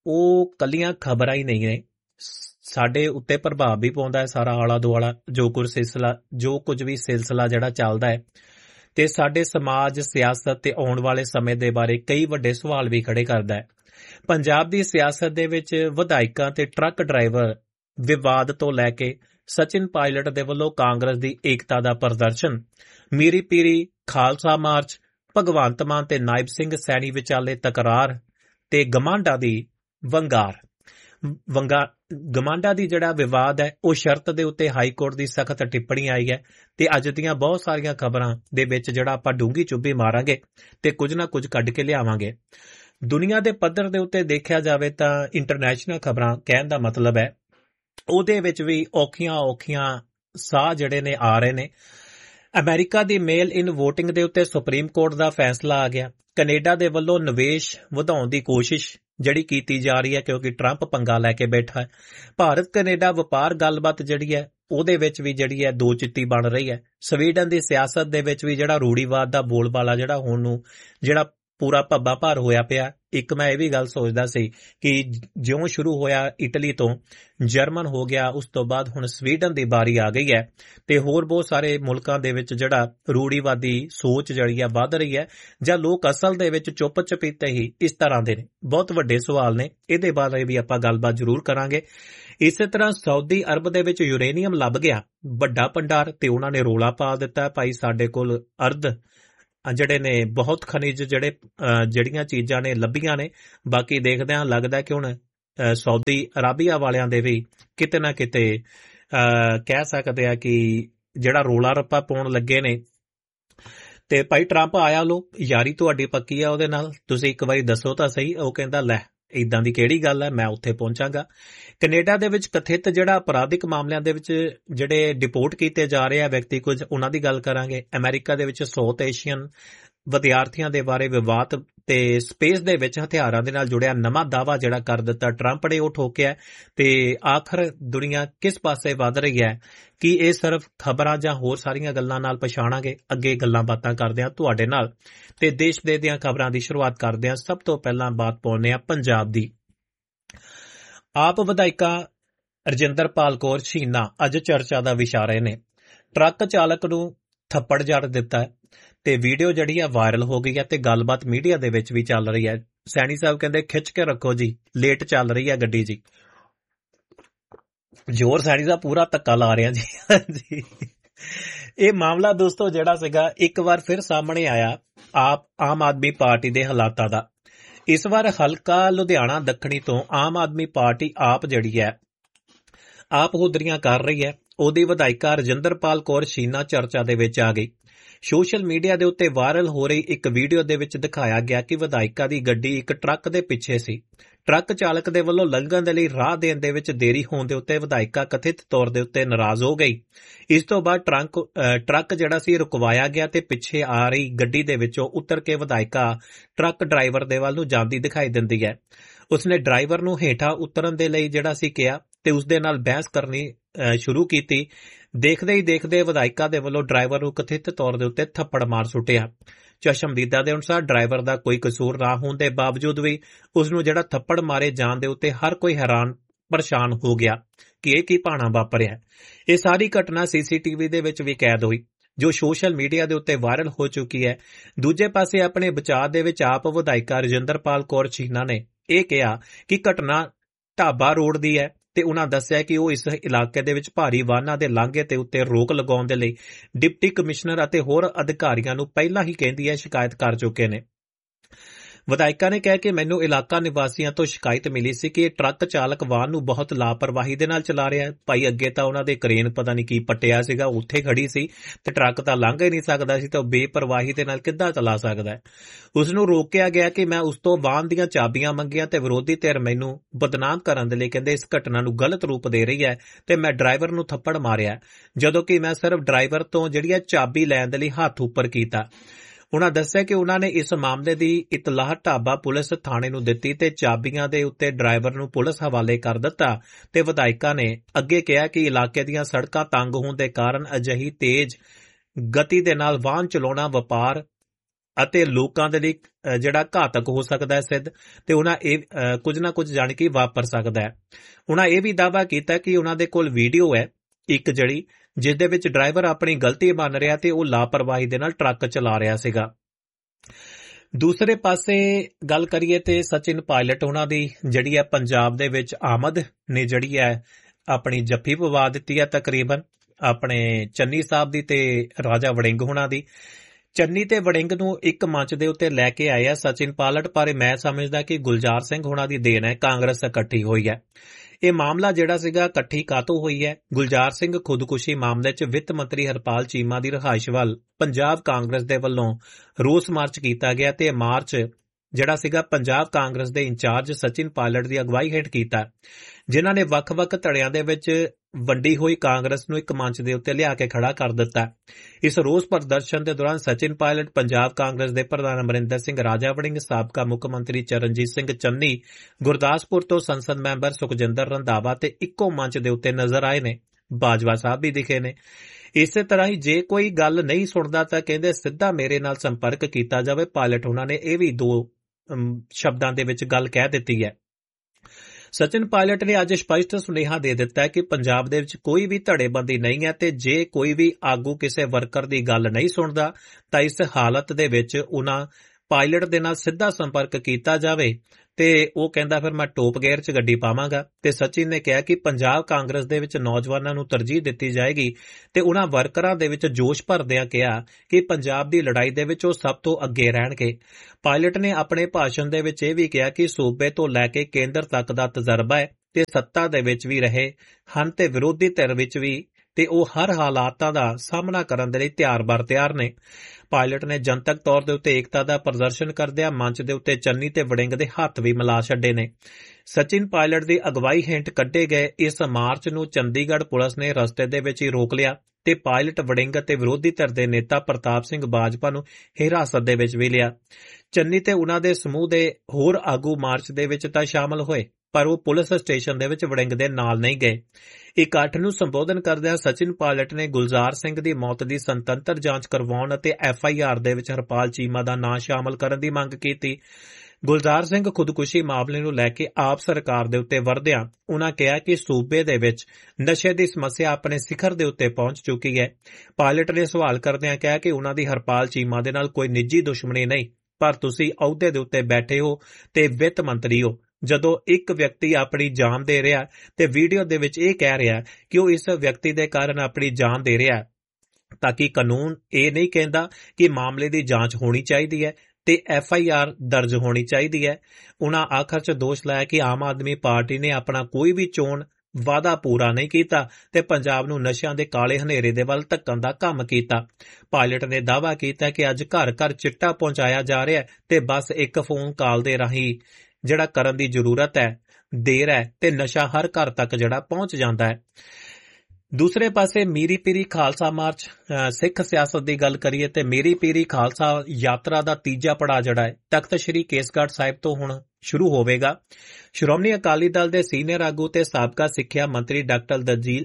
ਉਹ ਕੱਲੀਆਂ ਖਬਰਾਂ ਹੀ ਨਹੀਂ ਨੇ, ਸਾਡੇ ਉੱਤੇ ਪ੍ਰਭਾਵ ਵੀ ਪਾਉਂਦਾ ਹੈ ਸਾਰਾ ਆਲਾ ਦੁਆਲਾ ਜੋ ਕੁਝ ਸਿਲਸਿਲਾ ਜੋ ਕੁਝ ਵੀ ਸਿਲਸਿਲਾ ਜਿਹੜਾ ਚੱਲਦਾ ਹੈ, ਤੇ ਸਾਡੇ ਸਮਾਜ, ਸਿਆਸਤ ਤੇ ਆਉਣ ਵਾਲੇ ਸਮੇਂ ਦੇ ਬਾਰੇ ਕਈ ਵੱਡੇ ਸਵਾਲ ਵੀ ਖੜੇ ਕਰਦਾ ਹੈ। ਪੰਜਾਬ ਦੀ ਸਿਆਸਤ ਦੇ ਵਿੱਚ ਵਿਧਾਇਕਾਂ ਤੇ ਟਰੱਕ ਡਰਾਈਵਰ ਵਿਵਾਦ ਤੋਂ ਲੈ ਕੇ ਸਚਿਨ ਪਾਇਲਟ ਦੇ ਵੱਲੋਂ ਕਾਂਗਰਸ ਦੀ ਏਕਤਾ ਦਾ ਪ੍ਰਦਰਸ਼ਨ, ਮੀਰੀ ਪੀਰੀ ਖਾਲਸਾ ਮਾਰਚ, ਭਗਵੰਤ ਮਾਨ ਤੇ ਨਾਇਬ ਸਿੰਘ ਸੈਣੀ ਵਿਚਾਲੇ ਤਕਰਾਰ ਤੇ ਗਮਾਂਡਾ ਦੀ ਵੰਗਾਰ ਵੰਗਾ ਗਮਾਂਡਾ ਦੀ ਜਿਹੜਾ ਵਿਵਾਦ ਹੈ ਉਹ ਸ਼ਰਤ ਦੇ ਉੱਤੇ ਹਾਈ ਕੋਰਟ ਦੀ ਸਖਤ ਟਿੱਪਣੀ ਆਈ ਹੈ। ਤੇ ਅੱਜ ਦੀਆਂ ਬਹੁਤ ਸਾਰੀਆਂ ਖਬਰਾਂ ਦੇ ਵਿੱਚ ਜਿਹੜਾ ਆਪਾਂ ਡੂੰਗੀ ਚੁੱਭੀ ਮਾਰਾਂਗੇ ਤੇ ਕੁਝ ਨਾ ਕੁਝ ਕੱਢ ਕੇ ਲਿਆਵਾਂਗੇ। ਦੁਨੀਆ ਦੇ ਪੱਧਰ ਦੇ ਉੱਤੇ ਦੇਖਿਆ ਜਾਵੇ ਤਾਂ ਇੰਟਰਨੈਸ਼ਨਲ ਖਬਰਾਂ ਕਹਿਣ ਦਾ ਮਤਲਬ ਹੈ ਉਹਦੇ ਵਿੱਚ ਵੀ ਔਖੀਆਂ ਔਖੀਆਂ ਸਾਹ ਜਿਹੜੇ ਨੇ ਆ ਰਹੇ ਨੇ। ਅਮਰੀਕਾ ਦੀ ਮੇਲ ਇਨ ਵੋਟਿੰਗ ਦੇ ਉੱਤੇ ਸੁਪਰੀਮ ਕੋਰਟ ਦਾ ਫੈਸਲਾ ਆ ਗਿਆ। ਕੈਨੇਡਾ ਦੇ ਵੱਲੋਂ ਨਿਵੇਸ਼ ਵਧਾਉਣ ਦੀ ਕੋਸ਼ਿਸ਼ ਜਿਹੜੀ ਕੀਤੀ ਜਾ ਰਹੀ ਹੈ ਕਿਉਂਕਿ ਟਰੰਪ ਪੰਗਾ ਲੈ ਕੇ ਬੈਠਾ ਹੈ। ਭਾਰਤ ਕੈਨੇਡਾ ਵਪਾਰ ਗੱਲਬਾਤ ਜਿਹੜੀ ਹੈ ਉਹਦੇ ਵਿੱਚ ਵੀ ਜਿਹੜੀ ਹੈ ਦੋ ਚਿੱਤੀ ਬਣ ਰਹੀ ਹੈ। ਸਵੀਡਨ ਦੀ ਸਿਆਸਤ ਦੇ ਵਿੱਚ ਵੀ ਜਿਹੜਾ ਰੂੜੀਵਾਦ ਦਾ ਬੋਲਬਾਲਾ ਜਿਹੜਾ ਹੁਣ ਨੂੰ ਜਿਹੜਾ ਪੂਰਾ ਭੱਬਾ ਭਾਰ ਹੋਇਆ ਪਿਆ। ਇੱਕ ਮੈਂ ਇਹ ਵੀ ਗੱਲ ਸੋਚਦਾ ਸੀ ਕਿ ਜਿਉਂ ਸ਼ੁਰੂ ਹੋਇਆ ਇਟਲੀ ਤੋਂ, ਜਰਮਨ ਹੋ ਗਿਆ, ਉਸ ਤੋਂ ਬਾਅਦ ਹੁਣ ਸਵੀਡਨ ਦੀ ਬਾਰੀ ਆ ਗਈ ਹੈ ਤੇ ਹੋਰ ਬਹੁਤ ਸਾਰੇ ਮੁਲਕਾਂ ਦੇ ਵਿੱਚ ਜਿਹੜਾ ਰੂੜੀਵਾਦੀ ਸੋਚ ਜਿਹੜੀ ਆ ਵੱਧ ਰਹੀ ਹੈ, ਜਾਂ ਲੋਕ ਅਸਲ ਦੇ ਵਿੱਚ ਚੁੱਪ ਚਪੀਤੇ ਹੀ ਇਸ ਤਰ੍ਹਾਂ ਦੇ ਨੇ। ਬਹੁਤ ਵੱਡੇ ਸਵਾਲ ਨੇ, ਇਹਦੇ ਬਾਰੇ ਵੀ ਆਪਾਂ ਗੱਲਬਾਤ ਜ਼ਰੂਰ ਕਰਾਂਗੇ। ਇਸੇ ਤਰ੍ਹਾਂ ਸਾਊਦੀ ਅਰਬ ਦੇ ਵਿੱਚ ਯੂਰੇਨੀਅਮ ਲੱਭ ਗਿਆ ਵੱਡਾ ਭੰਡਾਰ ਤੇ ਉਹਨਾਂ ਨੇ ਰੋਲਾ ਪਾ ਦਿੱਤਾ ਭਾਈ ਸਾਡੇ ਕੋਲ ਅਰਧ ਜਿਹੜੇ ਨੇ ਬਹੁਤ ਖਣਿਜ ਜਿਹੜੇ ਜਿਹੜੀਆਂ ਚੀਜ਼ਾਂ ਨੇ ਲੱਭੀਆਂ ਨੇ। ਬਾਕੀ ਦੇਖਦੇ ਹਾਂ, ਲੱਗਦਾ ਕਿ ਹੁਣ ਸਾਊਦੀ ਅਰਾਬੀਆ ਵਾਲਿਆਂ ਦੇ ਵੀ ਕਿਤੇ ਨਾ ਕਿਤੇ ਕਹਿ ਸਕਦੇ ਆ ਕਿ ਜਿਹੜਾ ਰੋਲਾ ਰੱਪਾ ਪਾਉਣ ਲੱਗੇ ਨੇ। ਤੇ ਭਾਈ ਟਰੰਪ ਆਇਆ, ਲੋ ਯਾਰੀ ਤੁਹਾਡੀ ਪੱਕੀ ਆ ਉਹਦੇ ਨਾਲ, ਤੁਸੀਂ ਇੱਕ ਵਾਰੀ ਦੱਸੋ ਤਾਂ ਸਹੀ। ਉਹ ਕਹਿੰਦਾ ਲੈ ਇਦਾਂ ਦੀ ਕਿਹੜੀ ਗੱਲ ਹੈ, ਮੈਂ ਉੱਥੇ ਪਹੁੰਚਾਂਗਾ। ਕੈਨੇਡਾ ਦੇ ਵਿੱਚ ਕਥਿਤ ਜਿਹੜਾ ਅਪਰਾਧਿਕ ਮਾਮਲਿਆਂ ਦੇ ਵਿੱਚ ਜਿਹੜੇ ਡਿਪੋਰਟ ਕੀਤੇ ਜਾ ਰਹੇ ਆ ਵਿਅਕਤੀ, ਕੁਝ ਉਹਨਾਂ ਦੀ ਗੱਲ ਕਰਾਂਗੇ। ਅਮਰੀਕਾ ਦੇ ਵਿੱਚ ਸਾਊਥ ਏਸ਼ੀਅਨ ਵਿਦਿਆਰਥੀਆਂ ਦੇ ਬਾਰੇ ਵਿਵਾਦ ਤੇ ਸਪੇਸ ਦੇ ਵਿੱਚ ਹਥਿਆਰਾਂ ਦੇ ਨਾਲ ਜੁੜਿਆ ਨਵਾਂ ਦਾਅਵਾ ਜਿਹੜਾ ਕਰ ਦਿੱਤਾ ਟਰੰਪ ਨੇ, ਉਹ ਠੋਕਿਆ। ਤੇ ਆਖਰ ਦੁਨੀਆ ਕਿਸ ਪਾਸੇ ਵੱਧ ਰਹੀ ਹੈ, ਕਿ ਇਹ ਸਿਰਫ ਖਬਰਾਂ ਜਾਂ ਹੋਰ ਸਾਰੀਆਂ ਗੱਲਾਂ ਨਾਲ ਪਛਾਣਾਂਗੇ। ਅੱਗੇ ਗੱਲਾਂ ਬਾਤਾਂ ਕਰਦੇ ਹਾਂ ਤੁਹਾਡੇ ਨਾਲ ਤੇ ਦੇਸ਼ ਦੇ ਦੀਆਂ ਖਬਰਾਂ ਦੀ ਸ਼ੁਰੂਆਤ ਕਰਦੇ ਹਾਂ। ਸਭ ਤੋਂ ਪਹਿਲਾਂ ਬਾਤ ਪਾਉਂਦੇ ਹਾਂ ਪੰਜਾਬ ਦੀ। ਆਪ ਵਿਧਾਇਕਾ ਰਜਿੰਦਰਪਾਲ ਕੌਰ ਛੀਨਾ ਅੱਜ ਚਰਚਾ ਦਾ ਵਿਸ਼ਾ ਰਹੇ ਨੇ। ਟਰੱਕ ਚਾਲਕ ਨੂੰ ਥੱਪੜ ਜੜ ਦਿੱਤਾ ਤੇ ਵੀਡੀਓ ਜਿਹੜੀ ਆ ਵਾਇਰਲ ਹੋ ਗਈ ਹੈ ਤੇ ਗੱਲਬਾਤ ਮੀਡੀਆ ਦੇ ਵਿੱਚ ਵੀ ਚੱਲ ਰਹੀ ਹੈ। ਸੈਣੀ ਸਾਹਿਬ ਕਹਿੰਦੇ ਖਿੱਚ ਕੇ ਰੱਖੋ ਜੀ, ਲੇਟ ਚੱਲ ਰਹੀ ਹੈ ਗੱਡੀ ਜੀ। ਜ਼ੋਰ ਸੈਣੀ ਸਾਹਿਬ ਪੂਰਾ ਧੱਕਾ ਲਾ ਰਿਹਾ ਜੀ। ਇਹ ਮਾਮਲਾ ਦੋਸਤੋ ਜਿਹੜਾ ਸੀਗਾ ਇੱਕ ਵਾਰ ਫਿਰ ਸਾਹਮਣੇ ਆਇਆ ਆਪ ਆਮ ਆਦਮੀ ਪਾਰਟੀ ਦੇ ਹਾਲਾਤਾਂ ਦਾ। ਇਸ ਵਾਰ ਹਲਕਾ ਲੁਧਿਆਣਾ ਦੱਖਣੀ ਤੋਂ ਆਮ ਆਦਮੀ ਪਾਰਟੀ ਆਪ ਜਿਹੜੀ ਹੈ ਆਪ ਹੁਦਰੀਆਂ ਕਰ ਰਹੀ ਹੈ। ਉਹਦੀ ਵਿਧਾਇਕਾ ਰਜਿੰਦਰਪਾਲ ਕੌਰ ਛੀਨਾ ਚਰਚਾ ਦੇ ਵਿੱਚ ਆ ਗਈ। ਸੋਸ਼ਲ ਮੀਡੀਆ ਦੇ ਉੱਤੇ ਵਾਇਰਲ ਹੋ ਰਹੀ ਇੱਕ ਵੀਡੀਓ ਦੇ ਵਿੱਚ ਦਿਖਾਇਆ ਗਿਆ ਕਿ ਵਿਧਾਇਕਾ ਦੀ ਗੱਡੀ ਇੱਕ ਟਰੱਕ ਦੇ ਪਿੱਛੇ ਸੀ। ਟਰੱਕ ਚਾਲਕ ਦੇ ਵੱਲੋਂ ਲੰਘਣ ਦੇ ਲਈ ਰਾਹ ਦੇਣ ਦੇ ਵਿੱਚ ਦੇਰੀ ਹੋਣ ਦੇ ਉੱਤੇ ਵਿਧਾਇਕਾ ਕਥਿਤ ਤੌਰ ਦੇ ਉੱਤੇ ਨਾਰਾਜ਼ ਹੋ ਗਈ। ਇਸ ਤੋਂ ਬਾਅਦ ਟਰੱਕ ਟਰੱਕ ਜਿਹੜਾ ਸੀ ਰੁਕਵਾਇਆ ਗਿਆ ਤੇ ਪਿੱਛੇ ਆ ਰਹੀ ਗੱਡੀ ਦੇ ਵਿੱਚੋਂ ਉਤਰ ਕੇ ਵਿਧਾਇਕਾ ਟਰੱਕ ਡਰਾਈਵਰ ਦੇ ਵੱਲ ਨੂੰ ਜਾਂਦੀ ਦਿਖਾਈ ਦਿੰਦੀ ਹੈ। ਉਸਨੇ ਡਰਾਈਵਰ ਨੂੰ ਹੇਠਾਂ ਉਤਰਨ ਦੇ ਲਈ ਜਿਹੜਾ ਸੀ ਕਿਹਾ ਤੇ ਉਸਦੇ ਨਾਲ ਬਹਿਸ ਕਰਨੀ ਸ਼ੁਰੂ ਕੀਤੀ। ਦੇਖਦੇ ਹੀ ਦੇਖਦੇ ਵਿਧਾਇਕਾ ਦੇ ਵੱਲੋਂ ਡਰਾਈਵਰ ਨੂੰ ਕਥਿਤ ਤੌਰ ਦੇ ਉੱਤੇ ਥੱਪੜ ਮਾਰ ਸੁੱਟਿਆ। ਚਸ਼ਮਦੀਦਾ ਦੇ ਅਨੁਸਾਰ ਡਰਾਈਵਰ ਦਾ ਕੋਈ ਕਸੂਰ ਨਾ ਹੋਣ ਦੇ ਬਾਵਜੂਦ ਵੀ ਉਸ ਨੂੰ ਜਿਹੜਾ ਥੱਪੜ ਮਾਰੇ ਜਾਣ ਦੇ ਉੱਤੇ ਹਰ ਕੋਈ ਹੈਰਾਨ ਪਰੇਸ਼ਾਨ ਹੋ ਗਿਆ ਕਿ ਇਹ ਕੀ ਭਾਣਾ ਵਾਪਰਿਆ। ਇਹ ਸਾਰੀ ਘਟਨਾ ਸੀਸੀਟੀਵੀ ਦੇ ਵਿੱਚ ਵੀ ਕੈਦ ਹੋਈ ਜੋ ਸੋਸ਼ਲ ਮੀਡੀਆ ਦੇ ਉੱਤੇ ਵਾਇਰਲ ਹੋ ਚੁੱਕੀ ਹੈ। ਦੂਜੇ ਪਾਸੇ ਆਪਣੇ ਬਚਾਅ ਦੇ ਵਿੱਚ ਆਪ ਵਿਧਾਇਕਾ ਰਜਿੰਦਰਪਾਲ ਕੌਰ ਛੀਨਾ ਨੇ ਇਹ ਕਿਹਾ ਕਿ ਘਟਨਾ ਢਾਬਾ ਰੋਡ ਦੀ ਹੈ ਤੇ ਉਹਨਾਂ ਦੱਸਿਆ ਕਿ ਉਹ ਇਸ ਇਲਾਕੇ ਦੇ ਵਿੱਚ ਭਾਰੀ ਵਾਹਨਾਂ ਦੇ ਲਾਂਘੇ ਤੇ ਉੱਤੇ ਰੋਕ ਲਗਾਉਣ ਦੇ ਲਈ ਡਿਪਟੀ ਕਮਿਸ਼ਨਰ ਅਤੇ ਹੋਰ ਅਧਿਕਾਰੀਆਂ ਨੂੰ ਪਹਿਲਾਂ ਹੀ ਕਹਿੰਦੀ ਹੈ ਸ਼ਿਕਾਇਤ ਕਰ ਚੁੱਕੇ ਨੇ। ਵਿਧਾਇਕਾ ਨੇ ਕਿਹਾ ਕਿ ਮੈਨੂੰ ਇਲਾਕਾ ਨਿਵਾਸੀਆਂ ਤੋਂ ਸ਼ਿਕਾਇਤ ਮਿਲੀ ਸੀ ਕਿ ਇਹ ਟਰੱਕ ਚਾਲਕ ਵਾਹਨ ਨੂੰ ਬਹੁਤ ਲਾਪਰਵਾਹੀ ਦੇ ਨਾਲ ਚਲਾ ਰਿਹਾ ਹੈ। ਭਾਈ ਅੱਗੇ ਤਾਂ ਉਹਨਾਂ ਦੇ ਕਰੇਨ ਪਤਾ ਨਹੀਂ ਕੀ ਪੱਟਿਆ ਸੀਗਾ, ਉੱਥੇ ਖੜੀ ਸੀ ਤੇ ਟਰੱਕ ਤਾਂ ਲੰਘ ਹੀ ਨਹੀਂ ਸਕਦਾ ਸੀ ਤਾਂ ਉਹ ਬੇਪਰਵਾਹੀ ਦੇ ਨਾਲ ਕਿੱਦਾਂ ਚਲਾ ਸਕਦਾ ਹੈ। ਉਸ ਨੂੰ ਰੋਕਿਆ ਗਿਆ ਕਿ ਮੈਂ ਉਸ ਤੋਂ ਵਾਹਨ ਦੀਆਂ ਚਾਬੀਆਂ ਮੰਗੀਆਂ ਤੇ ਵਿਰੋਧੀ ਧਿਰ ਮੈਨੂੰ ਬਦਨਾਮ ਕਰਨ ਦੇ ਲਈ ਕਹਿੰਦੇ ਇਸ ਘਟਨਾ ਨੂੰ ਗਲਤ ਰੂਪ ਦੇ ਰਹੀ ਹੈ ਤੇ ਮੈਂ ਡਰਾਈਵਰ ਨੂੰ ਥੱਪੜ ਮਾਰਿਆ ਜਦੋਂ ਕਿ ਮੈਂ ਸਿਰਫ ਡਰਾਈਵਰ ਤੋਂ ਜਿਹੜੀ ਹੈ ਚਾਬੀ ਲੈਣ ਦੇ ਲਈ ਹੱਥ ਉੱਪਰ ਕੀਤਾ। ਉਹਨਾਂ ਦੱਸਿਆ ਕਿ ਉਹਨਾਂ ਨੇ ਇਸ ਮਾਮਲੇ ਦੀ ਇਤਲਾਹ ਢਾਬਾ ਪੁਲਿਸ ਥਾਣੇ ਨੂੰ ਦਿੱਤੀ ਤੇ ਚਾਬੀਆਂ ਦੇ ਉੱਤੇ ਡਰਾਈਵਰ ਨੂੰ ਪੁਲਿਸ ਹਵਾਲੇ ਕਰ ਦਿੱਤਾ। ਤੇ ਵਿਧਾਇਕਾ ਨੇ ਅੱਗੇ ਕਿਹਾ ਕਿ ਇਲਾਕੇ ਦੀਆਂ ਸੜਕਾਂ ਤੰਗ ਹੋਣ ਦੇ ਕਾਰਨ ਅਜਿਹੀ ਤੇਜ਼ ਗਤੀ ਦੇ ਨਾਲ ਵਾਹਨ ਚਲਾਉਣਾ ਵਪਾਰ ਅਤੇ ਲੋਕਾਂ ਦੇ ਲਈ ਜਿਹੜਾ ਘਾਤਕ ਹੋ ਸਕਦਾ ਹੈ ਸਿੱਧ, ਤੇ ਉਹਨਾਂ ਇਹ ਕੁਝ ਨਾ ਕੁਝ ਜਾਣ ਕੇ ਵਾਪਰ ਸਕਦਾ ਹੈ। ਉਹਨਾਂ ਇਹ ਵੀ ਦਾਅਵਾ ਕੀਤਾ ਕਿ ਉਹਨਾਂ ਦੇ ਕੋਲ ਵੀਡੀਓ ਹੈ ਇੱਕ ਜਿਹੜੀ ਜਿਸ ਦੇ ਵਿੱਚ ਡਰਾਈਵਰ ਆਪਣੀ ਗਲਤੀ ਮੰਨ ਰਿਹਾ ਤੇ ਉਹ ਲਾਪਰਵਾਹੀ ਦੇ ਨਾਲ ਟਰੱਕ ਚਲਾ ਰਿਹਾ ਸੀਗਾ। ਦੂਸਰੇ ਪਾਸੇ ਗੱਲ ਕਰੀਏ ਤੇ ਸਚਿਨ ਪਾਇਲਟ ਉਹਨਾਂ ਦੀ ਜਿਹੜੀ ਹੈ ਪੰਜਾਬ ਦੇ ਵਿੱਚ ਆਮਦ ਨੇ ਜਿਹੜੀ ਹੈ ਆਪਣੀ ਜੱਫੀ ਪਵਾ ਦਿੱਤੀ ਹੈ ਤਕਰੀਬਨ ਆਪਣੇ ਚੰਨੀ ਸਾਹਿਬ ਦੀ ਤੇ ਰਾਜਾ ਵੜਿੰਗ ਹੋਣਾ ਦੀ। ਚੰਨੀ ਤੇ ਵੜਿੰਗ ਨੂੰ ਇੱਕ ਮੰਚ ਦੇ ਉੱਤੇ ਲੈ ਕੇ ਆਏ ਆ ਸਚਿਨ ਪਾਇਲਟ, ਪਰ ਮੈਂ ਸਮਝਦਾ ਕਿ ਗੁਲਜ਼ਾਰ ਸਿੰਘ ਹੋਣਾ ਦੀ ਦੇਣ ਹੈ ਕਾਂਗਰਸ ਇਕੱਠੀ ਹੋਈ ਹੈ। ਇਹ ਮਾਮਲਾ ਜਿਹੜਾ ਸੀਗਾ ਇਕੱਠੀ ਕਾਤੋਂ ਹੋਈ ਹੈ? ਗੁਲਜ਼ਾਰ ਸਿੰਘ ਖੁਦਕੁਸ਼ੀ ਮਾਮਲੇ 'ਚ ਵਿੱਤ ਮੰਤਰੀ ਹਰਪਾਲ ਚੀਮਾ ਦੀ ਰਿਹਾਇਸ਼ ਵੱਲ ਪੰਜਾਬ ਕਾਂਗਰਸ ਦੇ ਵੱਲੋਂ ਰੋਸ ਮਾਰਚ ਕੀਤਾ ਗਿਆ ਤੇ ਇਹ ਮਾਰਚ ਜਿਹੜਾ ਸੀਗਾ ਪੰਜਾਬ ਕਾਂਗਰਸ ਦੇ ਇੰਚਾਰਜ ਸਚਿਨ ਪਾਇਲਟ ਦੀ ਅਗਵਾਈ ਹੇਠ ਕੀਤਾ, ਜਿਨ੍ਹਾਂ ਨੇ ਵੱਖ-ਵੱਖ ਧੜਿਆਂ ਦੇ ਵਿੱਚ ਵੰਡੀ ਹੋਈ ਕਾਂਗਰਸ ਨੂੰ ਇੱਕ ਮੰਚ ਦੇ ਉੱਤੇ ਲਿਆ ਕੇ ਖੜਾ ਕਰ ਦਿੱਤਾ। ਇਸ ਰੋਸ ਪ੍ਰਦਰਸ਼ਨ ਦੇ ਦੌਰਾਨ ਸਚਿਨ ਪਾਇਲਟ, ਪੰਜਾਬ ਕਾਂਗਰਸ ਦੇ ਪ੍ਰਧਾਨ ਅਮਰਿੰਦਰ ਸਿੰਘ ਰਾਜਾ ਵੜਿੰਗ, ਸਾਬਕਾ ਮੁੱਖ ਮੰਤਰੀ ਚਰਨਜੀਤ ਸਿੰਘ ਚੰਨੀ, ਗੁਰਦਾਸਪੁਰ ਤੋਂ ਸੰਸਦ ਮੈਂਬਰ ਸੁਖਜਿੰਦਰ ਰੰਧਾਵਾ ਤੇ ਇੱਕੋ ਮੰਚ ਦੇ ਉੱਤੇ ਨਜ਼ਰ ਆਏ ਨੇ। ਬਾਜਵਾ ਸਾਹਿਬ ਵੀ ਦਿਖੇ ਨੇ। ਇਸੇ ਤਰ੍ਹਾਂ ਹੀ ਜੇ ਕੋਈ ਗੱਲ ਨਹੀਂ ਸੁਣਦਾ ਤਾਂ ਕਹਿੰਦੇ ਸਿੱਧਾ ਮੇਰੇ ਨਾਲ ਸੰਪਰਕ ਕੀਤਾ ਜਾਵੇ। ਪਾਇਲਟ ਉਹਨਾਂ ਨੇ ਇਹ ਵੀ ਦੋ ਸ਼ਬਦਾਂ ਦੇ ਵਿੱਚ ਗੱਲ ਕਹਿ ਦਿੱਤੀ ਹੈ। ਸਚਿਨ ਪਾਇਲਟ ਨੇ ਅੱਜ ਸਪਸ਼ਟ ਸੁਨੇਹਾ ਦੇ ਦਿੱਤਾ ਹੈ ਕਿ ਪੰਜਾਬ ਦੇ ਵਿੱਚ ਕੋਈ ਵੀ ਧੜੇਬੰਦੀ ਨਹੀਂ ਹੈ ਤੇ ਜੇ ਕੋਈ ਵੀ ਆਗੂ ਕਿਸੇ ਵਰਕਰ ਦੀ ਗੱਲ ਨਹੀਂ ਸੁਣਦਾ ਤਾਂ ਇਸ ਹਾਲਤ ਦੇ ਵਿੱਚ ਉਹਨਾਂ ਪਾਇਲਟ ਦੇ ਨਾਲ ਸਿੱਧਾ ਸੰਪਰਕ ਕੀਤਾ ਜਾਵੇ ਤੇ ਉਹ ਕਹਿੰਦਾ ਫਿਰ ਮੈਂ ਟੋਪ ਗੇਅਰ 'ਚ ਗੱਡੀ ਪਾਵਾਂਗਾ। ਤੇ ਸਚਿਨ ਨੇ ਕਿਹਾ ਕਿ ਪੰਜਾਬ ਕਾਂਗਰਸ ਦੇ ਵਿੱਚ ਨੌਜਵਾਨਾਂ ਨੂੰ ਤਰਜੀਹ ਦਿੱਤੀ ਜਾਏਗੀ ਤੇ ਉਹਨਾਂ ਵਰਕਰਾਂ ਦੇ ਵਿੱਚ ਜੋਸ਼ ਭਰਦਿਆਂ ਕਿਹਾ ਕਿ ਪੰਜਾਬ ਦੀ ਲੜਾਈ ਦੇ ਵਿੱਚ ਉਹ ਸਭ ਤੋਂ ਅੱਗੇ ਰਹਿਣਗੇ। ਪਾਇਲਟ ਨੇ ਆਪਣੇ ਭਾਸ਼ਣ ਦੇ ਵਿੱਚ ਇਹ ਵੀ ਕਿਹਾ ਕਿ ਸੂਬੇ ਤੋਂ ਲੈ ਕੇ ਕੇਂਦਰ ਤੱਕ ਦਾ ਤਜਰਬਾ ਹੈ ਤੇ ਸੱਤਾ ਦੇ ਵਿੱਚ ਵੀ ਰਹੇ ਹਨ ਤੇ ਵਿਰੋਧੀ ਧਿਰ ਵਿੱਚ ਵੀ, ਤੇ ਉਹ ਹਰ ਹਾਲਾਤਾਂ ਦਾ ਸਾਹਮਣਾ ਕਰਨ ਦੇ ਲਈ ਤਿਆਰ-ਬਰ ਤਿਆਰ ਨੇ। ਪਾਇਲਟ ਨੇ ਜਨਤਕ ਤੌਰ ਦੇ ਉੱਤੇ ਏਕਤਾ ਦਾ ਪ੍ਰਦਰਸ਼ਨ ਕਰਦਿਆਂ ਮੰਚ ਦੇ ਉੱਤੇ ਚੰਨੀ ਤੇ ਵੜਿੰਗ ਦੇ ਹੱਥ ਵੀ ਮਿਲਾ ਛੱਡੇ ਨੇ। ਸਚਿਨ ਪਾਇਲਟ ਦੀ ਅਗਵਾਈ ਹੇਠ ਕੱਢੇ ਗਏ ਇਸ ਮਾਰਚ ਨੂੰ ਚੰਡੀਗੜ੍ਹ ਪੁਲਿਸ ਨੇ ਰਸਤੇ ਦੇ ਵਿੱਚ ਹੀ ਰੋਕ ਲਿਆ ਤੇ ਪਾਇਲਟ, ਵੜਿੰਗ ਅਤੇ ਵਿਰੋਧੀ ਧਿਰ ਦੇ ਨੇਤਾ ਪ੍ਰਤਾਪ ਸਿੰਘ ਬਾਜਪਾ ਨੂੰ ਹਿਰਾਸਤ ਦੇ ਵਿੱਚ ਵੀ ਲਿਆ। ਚੰਨੀ ਤੇ ਉਹਨਾਂ ਦੇ ਸਮੂਹ ਦੇ ਹੋਰ ਆਗੂ ਮਾਰਚ ਦੇ ਵਿੱਚ ਤਾਂ ਸ਼ਾਮਲ ਹੋਏ ਪਰ ਉਹ ਪੁਲਿਸ ਸਟੇਸ਼ਨ ਦੇ ਵਿੱਚ ਵੜਿੰਗ ਦੇ ਨਾਲ ਨਹੀਂ ਗਏ। ਇਕੱਠ ਨੂੰ ਸੰਬੋਧਨ ਕਰਦਿਆਂ ਸਚਿਨ ਪਾਇਲਟ ਨੇ ਗੁਲਜ਼ਾਰ ਸਿੰਘ ਦੀ ਮੌਤ ਦੀ ਸੁਤੰਤਰ ਜਾਂਚ ਕਰਵਾਉਣ ਅਤੇ ਐਫ ਆਈ ਆਰ ਦੇ ਵਿੱਚ ਹਰਪਾਲ ਚੀਮਾ ਦਾ ਨਾਂ ਸ਼ਾਮਲ ਕਰਨ ਦੀ ਮੰਗ ਕੀਤੀ। ਗੁਲਜ਼ਾਰ ਸਿੰਘ ਖੁਦਕੁਸ਼ੀ ਮਾਮਲੇ ਨੂੰ ਲੈ ਕੇ ਆਪ ਸਰਕਾਰ ਦੇ ਉੱਤੇ ਵਰਦਿਆਂ ਉਨ੍ਹਾਂ ਕਿਹਾ ਕਿ ਸੂਬੇ ਦੇ ਵਿੱਚ ਨਸ਼ੇ ਦੀ ਸਮੱਸਿਆ ਆਪਣੇ ਸਿਖਰ ਦੇ ਉੱਤੇ ਪਹੁੰਚ ਚੁੱਕੀ ਹੈ। ਪਾਇਲਟ ਨੇ ਸਵਾਲ ਕਰਦਿਆਂ ਕਿਹਾ ਕਿ ਉਨ੍ਹਾਂ ਦੀ ਹਰਪਾਲ ਚੀਮਾ ਦੇ ਨਾਲ ਕੋਈ ਨਿੱਜੀ ਦੁਸ਼ਮਣੀ ਨਹੀਂ, ਪਰ ਤੁਸੀਂ ਅਹੁਦੇ ਦੇ ਉੱਤੇ ਬੈਠੇ ਹੋ ਤੇ ਵਿੱਤ ਮੰਤਰੀ ਹੋ। ਜਦੋਂ ਇੱਕ ਵਿਅਕਤੀ ਆਪਣੀ ਜਾਨ ਦੇ ਰਿਹਾ ਤੇ ਵੀਡੀਓ ਦੇ ਵਿੱਚ ਇਹ ਕਹਿ ਰਿਹਾ ਕਿ ਉਹ ਇਸ ਵਿਅਕਤੀ ਦੇ ਕਾਰਨ ਆਪਣੀ ਜਾਨ ਦੇ ਰਿਹਾ ਤਾਂ ਕਿ ਕਾਨੂੰਨ ਇਹ ਨਹੀਂ ਕਹਿੰਦਾ ਕਿ ਮਾਮਲੇ ਦੀ ਜਾਂਚ ਹੋਣੀ ਚਾਹੀਦੀ ਹੈ ਤੇ ਐਫ ਆਈ ਆਰ ਦਰਜ ਹੋਣੀ ਚਾਹੀਦੀ ਹੈ। ਉਨ੍ਹਾਂ ਆਖਰ 'ਚ ਦੋਸ਼ ਲਾਇਆ ਕਿ ਆਮ ਆਦਮੀ ਪਾਰਟੀ ਨੇ ਆਪਣਾ ਕੋਈ ਵੀ ਚੋਣ ਵਾਅਦਾ ਪੂਰਾ ਨਹੀਂ ਕੀਤਾ ਤੇ ਪੰਜਾਬ ਨੂੰ ਨਸ਼ਿਆਂ ਦੇ ਕਾਲੇ ਹਨੇਰੇ ਦੇ ਵੱਲ ਧੱਕਣ ਦਾ ਕੰਮ ਕੀਤਾ। ਪਾਇਲਟ ਨੇ ਦਾਅਵਾ ਕੀਤਾ ਕਿ ਅੱਜ ਘਰ ਘਰ ਚਿੱਟਾ ਪਹੁੰਚਾਇਆ ਜਾ ਰਿਹਾ ਤੇ ਬਸ ਇੱਕ ਫੋਨ ਕਾਲ ਦੇ ਰਾਹੀਂ ਜਿਹੜਾ ਕਰਨ ਦੀ ਜ਼ਰੂਰਤ ਹੈ, ਦੇਰ ਹੈ ਤੇ ਨਸ਼ਾ ਹਰ ਘਰ ਤੱਕ ਜਿਹੜਾ ਪਹੁੰਚ ਜਾਂਦਾ ਹੈ। ਦੂਸਰੇ ਪਾਸੇ ਮੀਰੀ ਪੀਰੀ ਖਾਲਸਾ ਮਾਰਚ, ਸਿੱਖ ਸਿਆਸਤ ਦੀ ਗੱਲ ਕਰੀਏ ਤੇ ਮੀਰੀ ਪੀਰੀ ਖਾਲਸਾ ਯਾਤਰਾ ਦਾ ਤੀਜਾ ਪੜਾਅ ਜਿਹੜਾ ਹੈ ਤਖਤ ਸ੍ਰੀ ਕੇਸਗੜ੍ਹ ਸਾਹਿਬ ਤੋਂ ਹੁਣ ਸ਼ੁਰੂ ਹੋਵੇਗਾ। ਸ਼੍ਰੋਮਣੀ ਅਕਾਲੀ ਦਲ ਦੇ ਸੀਨੀਅਰ ਆਗੂ ਤੇ ਸਾਬਕਾ ਸਿੱਖਿਆ ਮੰਤਰੀ ਡਾਕਟਰ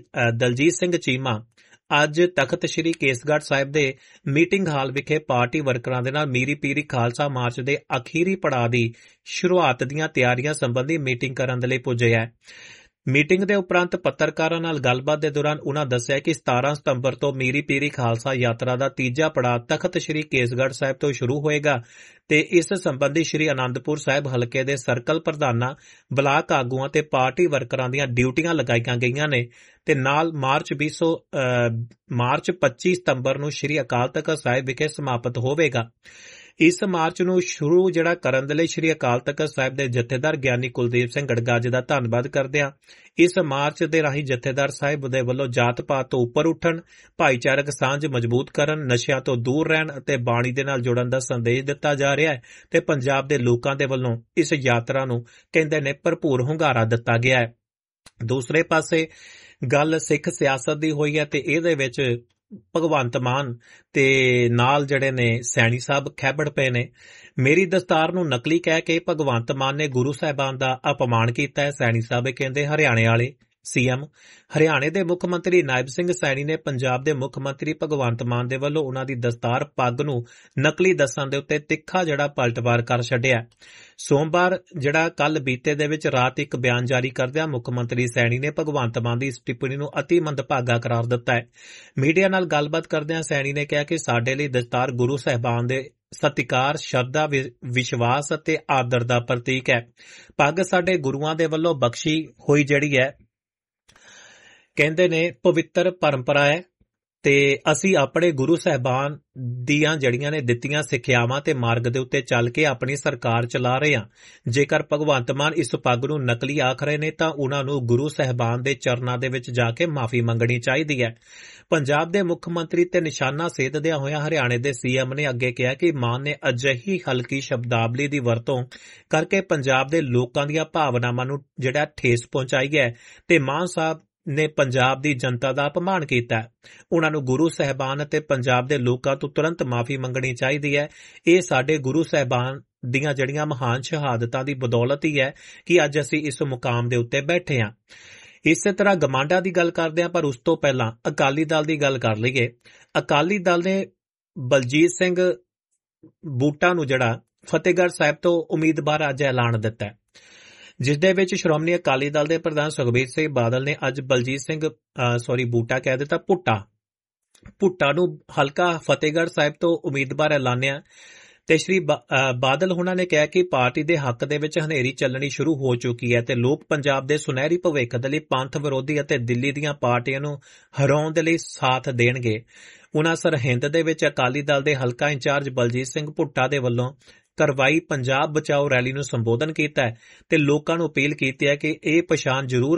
ਦਲਜੀਤ ਸਿੰਘ ਚੀਮਾ ਅੱਜ ਤਖਤ ਸ੍ਰੀ ਕੇਸਗੜ੍ਹ ਸਾਹਿਬ ਦੇ ਮੀਟਿੰਗ ਹਾਲ ਵਿਖੇ ਪਾਰਟੀ ਵਰਕਰਾਂ ਦੇ ਨਾਲ ਮੀਰੀ ਪੀਰੀ ਖਾਲਸਾ ਮਾਰਚ ਦੇ ਅਖੀਰੀ ਪੜਾਅ ਦੀ ਸ਼ੁਰੂਆਤ ਦੀਆਂ ਤਿਆਰੀਆਂ ਸੰਬੰਧੀ ਮੀਟਿੰਗ ਕਰਨ ਦੇ ਲਈ ਪੁੱਜੇ ਹੈ। ਮੀਟਿੰਗ ਦੇ ਉਪਰੰਤ ਪੱਤਰਕਾਰਾਂ ਨਾਲ ਗੱਲਬਾਤ ਦੇ ਦੌਰਾਨ ਉਨ੍ਹਾਂ ਦੱਸਿਆ ਕਿ ਸਤਾਰਾਂ ਸਤੰਬਰ ਤੋਂ ਮੀਰੀ ਪੀਰੀ ਖਾਲਸਾ ਯਾਤਰਾ ਦਾ ਤੀਜਾ ਪੜਾਅ ਤਖਤ ਸ੍ਰੀ ਕੇਸਗੜ੍ਹ ਸਾਹਿਬ ਤੋਂ ਸ਼ੁਰੂ ਹੋਏਗਾ ਤੇ ਇਸ ਸੰਬੰਧੀ ਸ੍ਰੀ ਅਨੰਦਪੁਰ ਸਾਹਿਬ ਹਲਕੇ ਦੇ ਸਰਕਲ ਪ੍ਰਧਾਨਾਂ, ਬਲਾਕ ਆਗੂਆਂ ਤੇ ਪਾਰਟੀ ਵਰਕਰਾਂ ਦੀਆਂ ਡਿਊਟੀਆਂ ਲਗਾਈਆਂ ਗਈਆਂ ਨੇ ਤੇ ਨਾਲ ਮਾਰਚ ਵੀਹ ਸੌ ਮਾਰਚ ਪੱਚੀ ਸਤੰਬਰ ਨੂੰ ਸ੍ਰੀ ਅਕਾਲ ਤਖਤ ਸਾਹਿਬ ਵਿਖੇ ਸਮਾਪਤ ਹੋਵੇਗਾ। ਇਸ ਮਾਰਚ ਨੂੰ ਸ਼ੁਰੂ ਜਿਹੜਾ ਕਰਨ ਦੇ ਲਈ ਸ੍ਰੀ ਅਕਾਲ ਤਖਤ ਸਾਹਿਬ ਦੇ ਜਥੇਦਾਰ ਗਿਆਨੀ ਕੁਲਦੀਪ ਸਿੰਘ ਗੜਗਾਜ ਦਾ ਧੰਨਵਾਦ ਕਰਦਿਆਂ ਇਸ ਮਾਰਚ ਦੇ ਰਾਹੀਂ ਜਥੇਦਾਰ ਸਾਹਿਬ ਦੇ ਵੱਲੋਂ ਜਾਤ ਪਾਤ ਤੋਂ ਉੱਪਰ ਉੱਠਣ, ਭਾਈਚਾਰਕ ਸਾਂਝ ਮਜ਼ਬੂਤ ਕਰਨ, ਨਸ਼ਿਆਂ ਤੋਂ ਦੂਰ ਰਹਿਣ ਅਤੇ ਬਾਣੀ ਦੇ ਨਾਲ ਜੁੜਨ ਦਾ ਸੰਦੇਸ਼ ਦਿੱਤਾ ਜਾ ਰਿਹਾ ਹੈ ਤੇ ਪੰਜਾਬ ਦੇ ਲੋਕਾਂ ਦੇ ਵੱਲੋਂ ਇਸ ਯਾਤਰਾ ਨੂੰ ਕਹਿੰਦੇ ਨੇ ਭਰਪੂਰ ਹੁੰਗਾਰਾ ਦਿੱਤਾ ਗਿਆ ਹੈ। ਦੂਸਰੇ ਪਾਸੇ ਗੱਲ ਸਿੱਖ ਸਿਆਸਤ ਦੀ ਹੋਈ ਹੈ ਤੇ ਇਹਦੇ ਵਿੱਚ ਭਗਵੰਤ ਮਾਨ ਤੇ ਨਾਲ ਜਿਹੜੇ ਨੇ ਸੈਣੀ ਸਾਹਿਬ ਖੈਬੜ ਪਏ ਨੇ। ਮੇਰੀ ਦਸਤਾਰ ਨੂੰ ਨਕਲੀ ਕਹਿ ਕੇ ਭਗਵੰਤ ਮਾਨ ਨੇ ਗੁਰੂ ਸਾਹਿਬਾਨ ਦਾ ਅਪਮਾਨ ਕੀਤਾ ਹੈ। ਸੈਣੀ ਸਾਹਿਬ ਕਹਿੰਦੇ ਹਰਿਆਣੇ ਵਾਲੇ ਸੀਐਮ ਹਰਿਆਣੇ ਦੇ ਮੁੱਖ ਮੰਤਰੀ ਨਾਇਬ ਸਿੰਘ ਸੈਣੀ ਨੇ ਪੰਜਾਬ ਦੇ ਮੁੱਖ ਮੰਤਰੀ ਭਗਵੰਤ ਮਾਨ ਦੇ ਵੱਲੋਂ ਉਨ੍ਹਾਂ ਦੀ ਦਸਤਾਰ ਪੱਗ ਨੂੰ ਨਕਲੀ ਦੱਸਣ ਦੇ ਉੱਤੇ ਤਿੱਖਾ ਜਿਹੜਾ ਪਲਟਵਾਰ ਕਰ ਛੱਡਿਆ। ਸੋਮਵਾਰ ਜਿਹੜਾ ਕੱਲ ਬੀਤੇ ਦੇ ਵਿੱਚ ਰਾਤ ਇੱਕ ਬਿਆਨ ਜਾਰੀ ਕਰਦਿਆਂ ਮੁੱਖ ਮੰਤਰੀ ਸੈਣੀ ਨੇ ਭਗਵੰਤ ਮਾਨ ਦੀ ਇਸ ਟਿੱਪਣੀ ਨੂੰ ਅਤੀ ਮੰਦਭਾਗਾ ਕਰਾਰ ਦਿੱਤਾ ਹੈ। ਮੀਡੀਆ ਨਾਲ ਗੱਲਬਾਤ ਕਰਦਿਆਂ ਸੈਣੀ ਨੇ ਕਿਹਾ ਕਿ ਸਾਡੇ ਲਈ ਦਸਤਾਰ ਗੁਰੂ ਸਾਹਿਬਾਨ ਦੇ ਸਤਿਕਾਰ, ਸ਼ਰਧਾ, ਵਿਸ਼ਵਾਸ ਅਤੇ ਆਦਰ ਦਾ ਪ੍ਰਤੀਕ ਹੈ। ਪੱਗ ਸਾਡੇ ਗੁਰੂਆਂ ਦੇ ਵੱਲੋਂ ਬਖਸ਼ੀ ਹੋਈ ਜਿਹੜੀ ਹੈ ਕਹਿੰਦੇ ਨੇ ਪਵਿੱਤਰ ਪਰੰਪਰਾ ਹੈ ਤੇ ਅਸੀਂ ਆਪਣੇ ਗੁਰੂ ਸਾਹਿਬਾਨ ਦੀਆਂ ਜੜੀਆਂ ਨੇ ਦਿੱਤੀਆਂ ਸਿੱਖਿਆਵਾਂ ਤੇ ਮਾਰਗ ਦੇ ਉੱਤੇ ਚੱਲ ਕੇ ਆਪਣੀ ਸਰਕਾਰ ਚਲਾ ਰਹੇ ਹਾਂ। ਜੇਕਰ ਭਗਵੰਤ ਮਾਨ ਇਸ ਪੱਗ ਨੂੰ ਨਕਲੀ ਆਖ ਰਹੇ ਨੇ ਤਾਂ ਉਹਨਾਂ ਨੂੰ ਗੁਰੂ ਸਾਹਿਬਾਨ ਦੇ ਚਰਨਾਂ ਦੇ ਵਿੱਚ ਜਾ ਕੇ ਮਾਫੀ ਮੰਗਣੀ ਚਾਹੀਦੀ ਹੈ। ਪੰਜਾਬ ਦੇ ਮੁੱਖ ਮੰਤਰੀ ਤੇ ਨਿਸ਼ਾਨਾ ਸੇਧਦਿਆਂ ਹੋਇਆਂ ਹਰਿਆਣੇ ਦੇ ਸੀਐਮ ਨੇ ਅੱਗੇ ਕਿਹਾ ਕਿ ਮਾਨ ਨੇ ਅਜਿਹੀ ਹਲਕੀ ਸ਼ਬਦਾਵਲੀ ਦੀ ਵਰਤੋਂ ਕਰਕੇ ਪੰਜਾਬ ਦੇ ਲੋਕਾਂ ਦੀਆਂ ਭਾਵਨਾਵਾਂ ਨੂੰ ਜਿਹੜਾ ਠੇਸ ਪਹੁੰਚਾਈ ਹੈ ਤੇ ਮਾਨ ਸਾਹਿਬ ਨੇ ਪੰਜਾਬ ਦੀ ਜਨਤਾ ਦਾ ਅਪਮਾਨ ਕੀਤਾ। ਉਹਨਾਂ ਨੂੰ ਗੁਰੂ ਸਾਹਿਬਾਨ ਅਤੇ ਪੰਜਾਬ ਦੇ ਲੋਕਾਂ ਤੋਂ ਤੁਰੰਤ ਮਾਫੀ ਮੰਗਣੀ ਚਾਹੀਦੀ ਹੈ। ਇਹ ਸਾਡੇ ਗੁਰੂ ਸਾਹਿਬਾਨ ਦੀਆਂ ਜਿਹੜੀਆਂ ਮਹਾਨ ਸ਼ਹਾਦਤਾਂ ਦੀ ਬਦੌਲਤ ਹੀ ਹੈ ਕਿ ਅੱਜ ਅਸੀਂ ਇਸ ਮੁਕਾਮ ਦੇ ਉੱਤੇ ਬੈਠੇ ਹਾਂ। ਇਸੇ ਤਰ੍ਹਾਂ ਗਮਾਂਡਾ ਦੀ ਗੱਲ ਕਰਦੇ ਹਾਂ, ਪਰ ਉਸ ਤੋਂ ਪਹਿਲਾਂ ਅਕਾਲੀ ਦਲ ਦੀ ਗੱਲ ਕਰ ਲਈਏ। ਅਕਾਲੀ ਦਲ ਨੇ ਬਲਜੀਤ ਸਿੰਘ ਬੂਟਾ ਨੂੰ ਜਿਹੜਾ ਫਤਿਹਗੜ੍ਹ ਸਾਹਿਬ ਤੋਂ ਉਮੀਦਵਾਰ ਅੱਜ ਐਲਾਨ ਦਿੱਤਾ ਹੈ, ਜਿਸ ਦੇ ਵਿੱਚ ਸ਼੍ਰੋਮਣੀ ਅਕਾਲੀ ਦਲ ਦੇ ਪ੍ਰਧਾਨ ਸੁਖਬੀਰ ਸਿੰਘ ਬਾਦਲ ਨੇ ਅੱਜ ਬਲਜੀਤ ਸਿੰਘ ਸੌਰੀ ਬੂਟਾ ਕਹਿ ਦਿੱਤਾ ਭੁੱਟਾ ਭੁੱਟਾ ਨੂੰ ਹਲਕਾ ਫਤਿਹਗੜ੍ਹ ਸਾਹਿਬ ਤੋਂ ਉਮੀਦਵਾਰ ਐਲਾਨਿਆ। ਤੇ ਸ਼੍ਰੀ ਬਾਦਲ ਹੋਣਾ ਨੇ ਕਿਹਾ ਕਿ ਪਾਰਟੀ ਦੇ ਹੱਕ ਦੇ ਵਿੱਚ ਹਨੇਰੀ ਚੱਲਣੀ ਸ਼ੁਰੂ ਹੋ ਚੁੱਕੀ ਹੈ ਤੇ ਲੋਕ ਪੰਜਾਬ ਦੇ ਸੁਨਹਿਰੀ ਭਵਿੱਖ ਦੇ ਲਈ ਪੰਥ ਵਿਰੋਧੀ ਅਤੇ ਦਿੱਲੀ ਦੀਆਂ ਪਾਰਟੀਆਂ ਨੂੰ ਹਰਾਉਣ ਦੇ ਲਈ ਸਾਥ ਦੇਣਗੇ। ਉਨ੍ਹਾਂ ਸਰਹਿੰਦ ਦੇ ਵਿੱਚ ਅਕਾਲੀ ਦਲ ਦੇ ਹਲਕਾ ਇੰਚਾਰਜ ਬਲਜੀਤ ਸਿੰਘ ਭੁੱਟਾ ਦੇ ਵੱਲੋਂ ਕਰਵਾਈ ਪੰਜਾਬ ਬਚਾਓ ਰੈਲੀ ਨੂੰ ਸੰਬੋਧਨ ਕੀਤਾ ਹੈ ਤੇ ਲੋਕਾਂ ਨੂੰ ਅਪੀਲ ਕੀਤੀ ਹੈ ਕਿ ਇਹ ਪਛਾਣ ਜ਼ਰੂਰ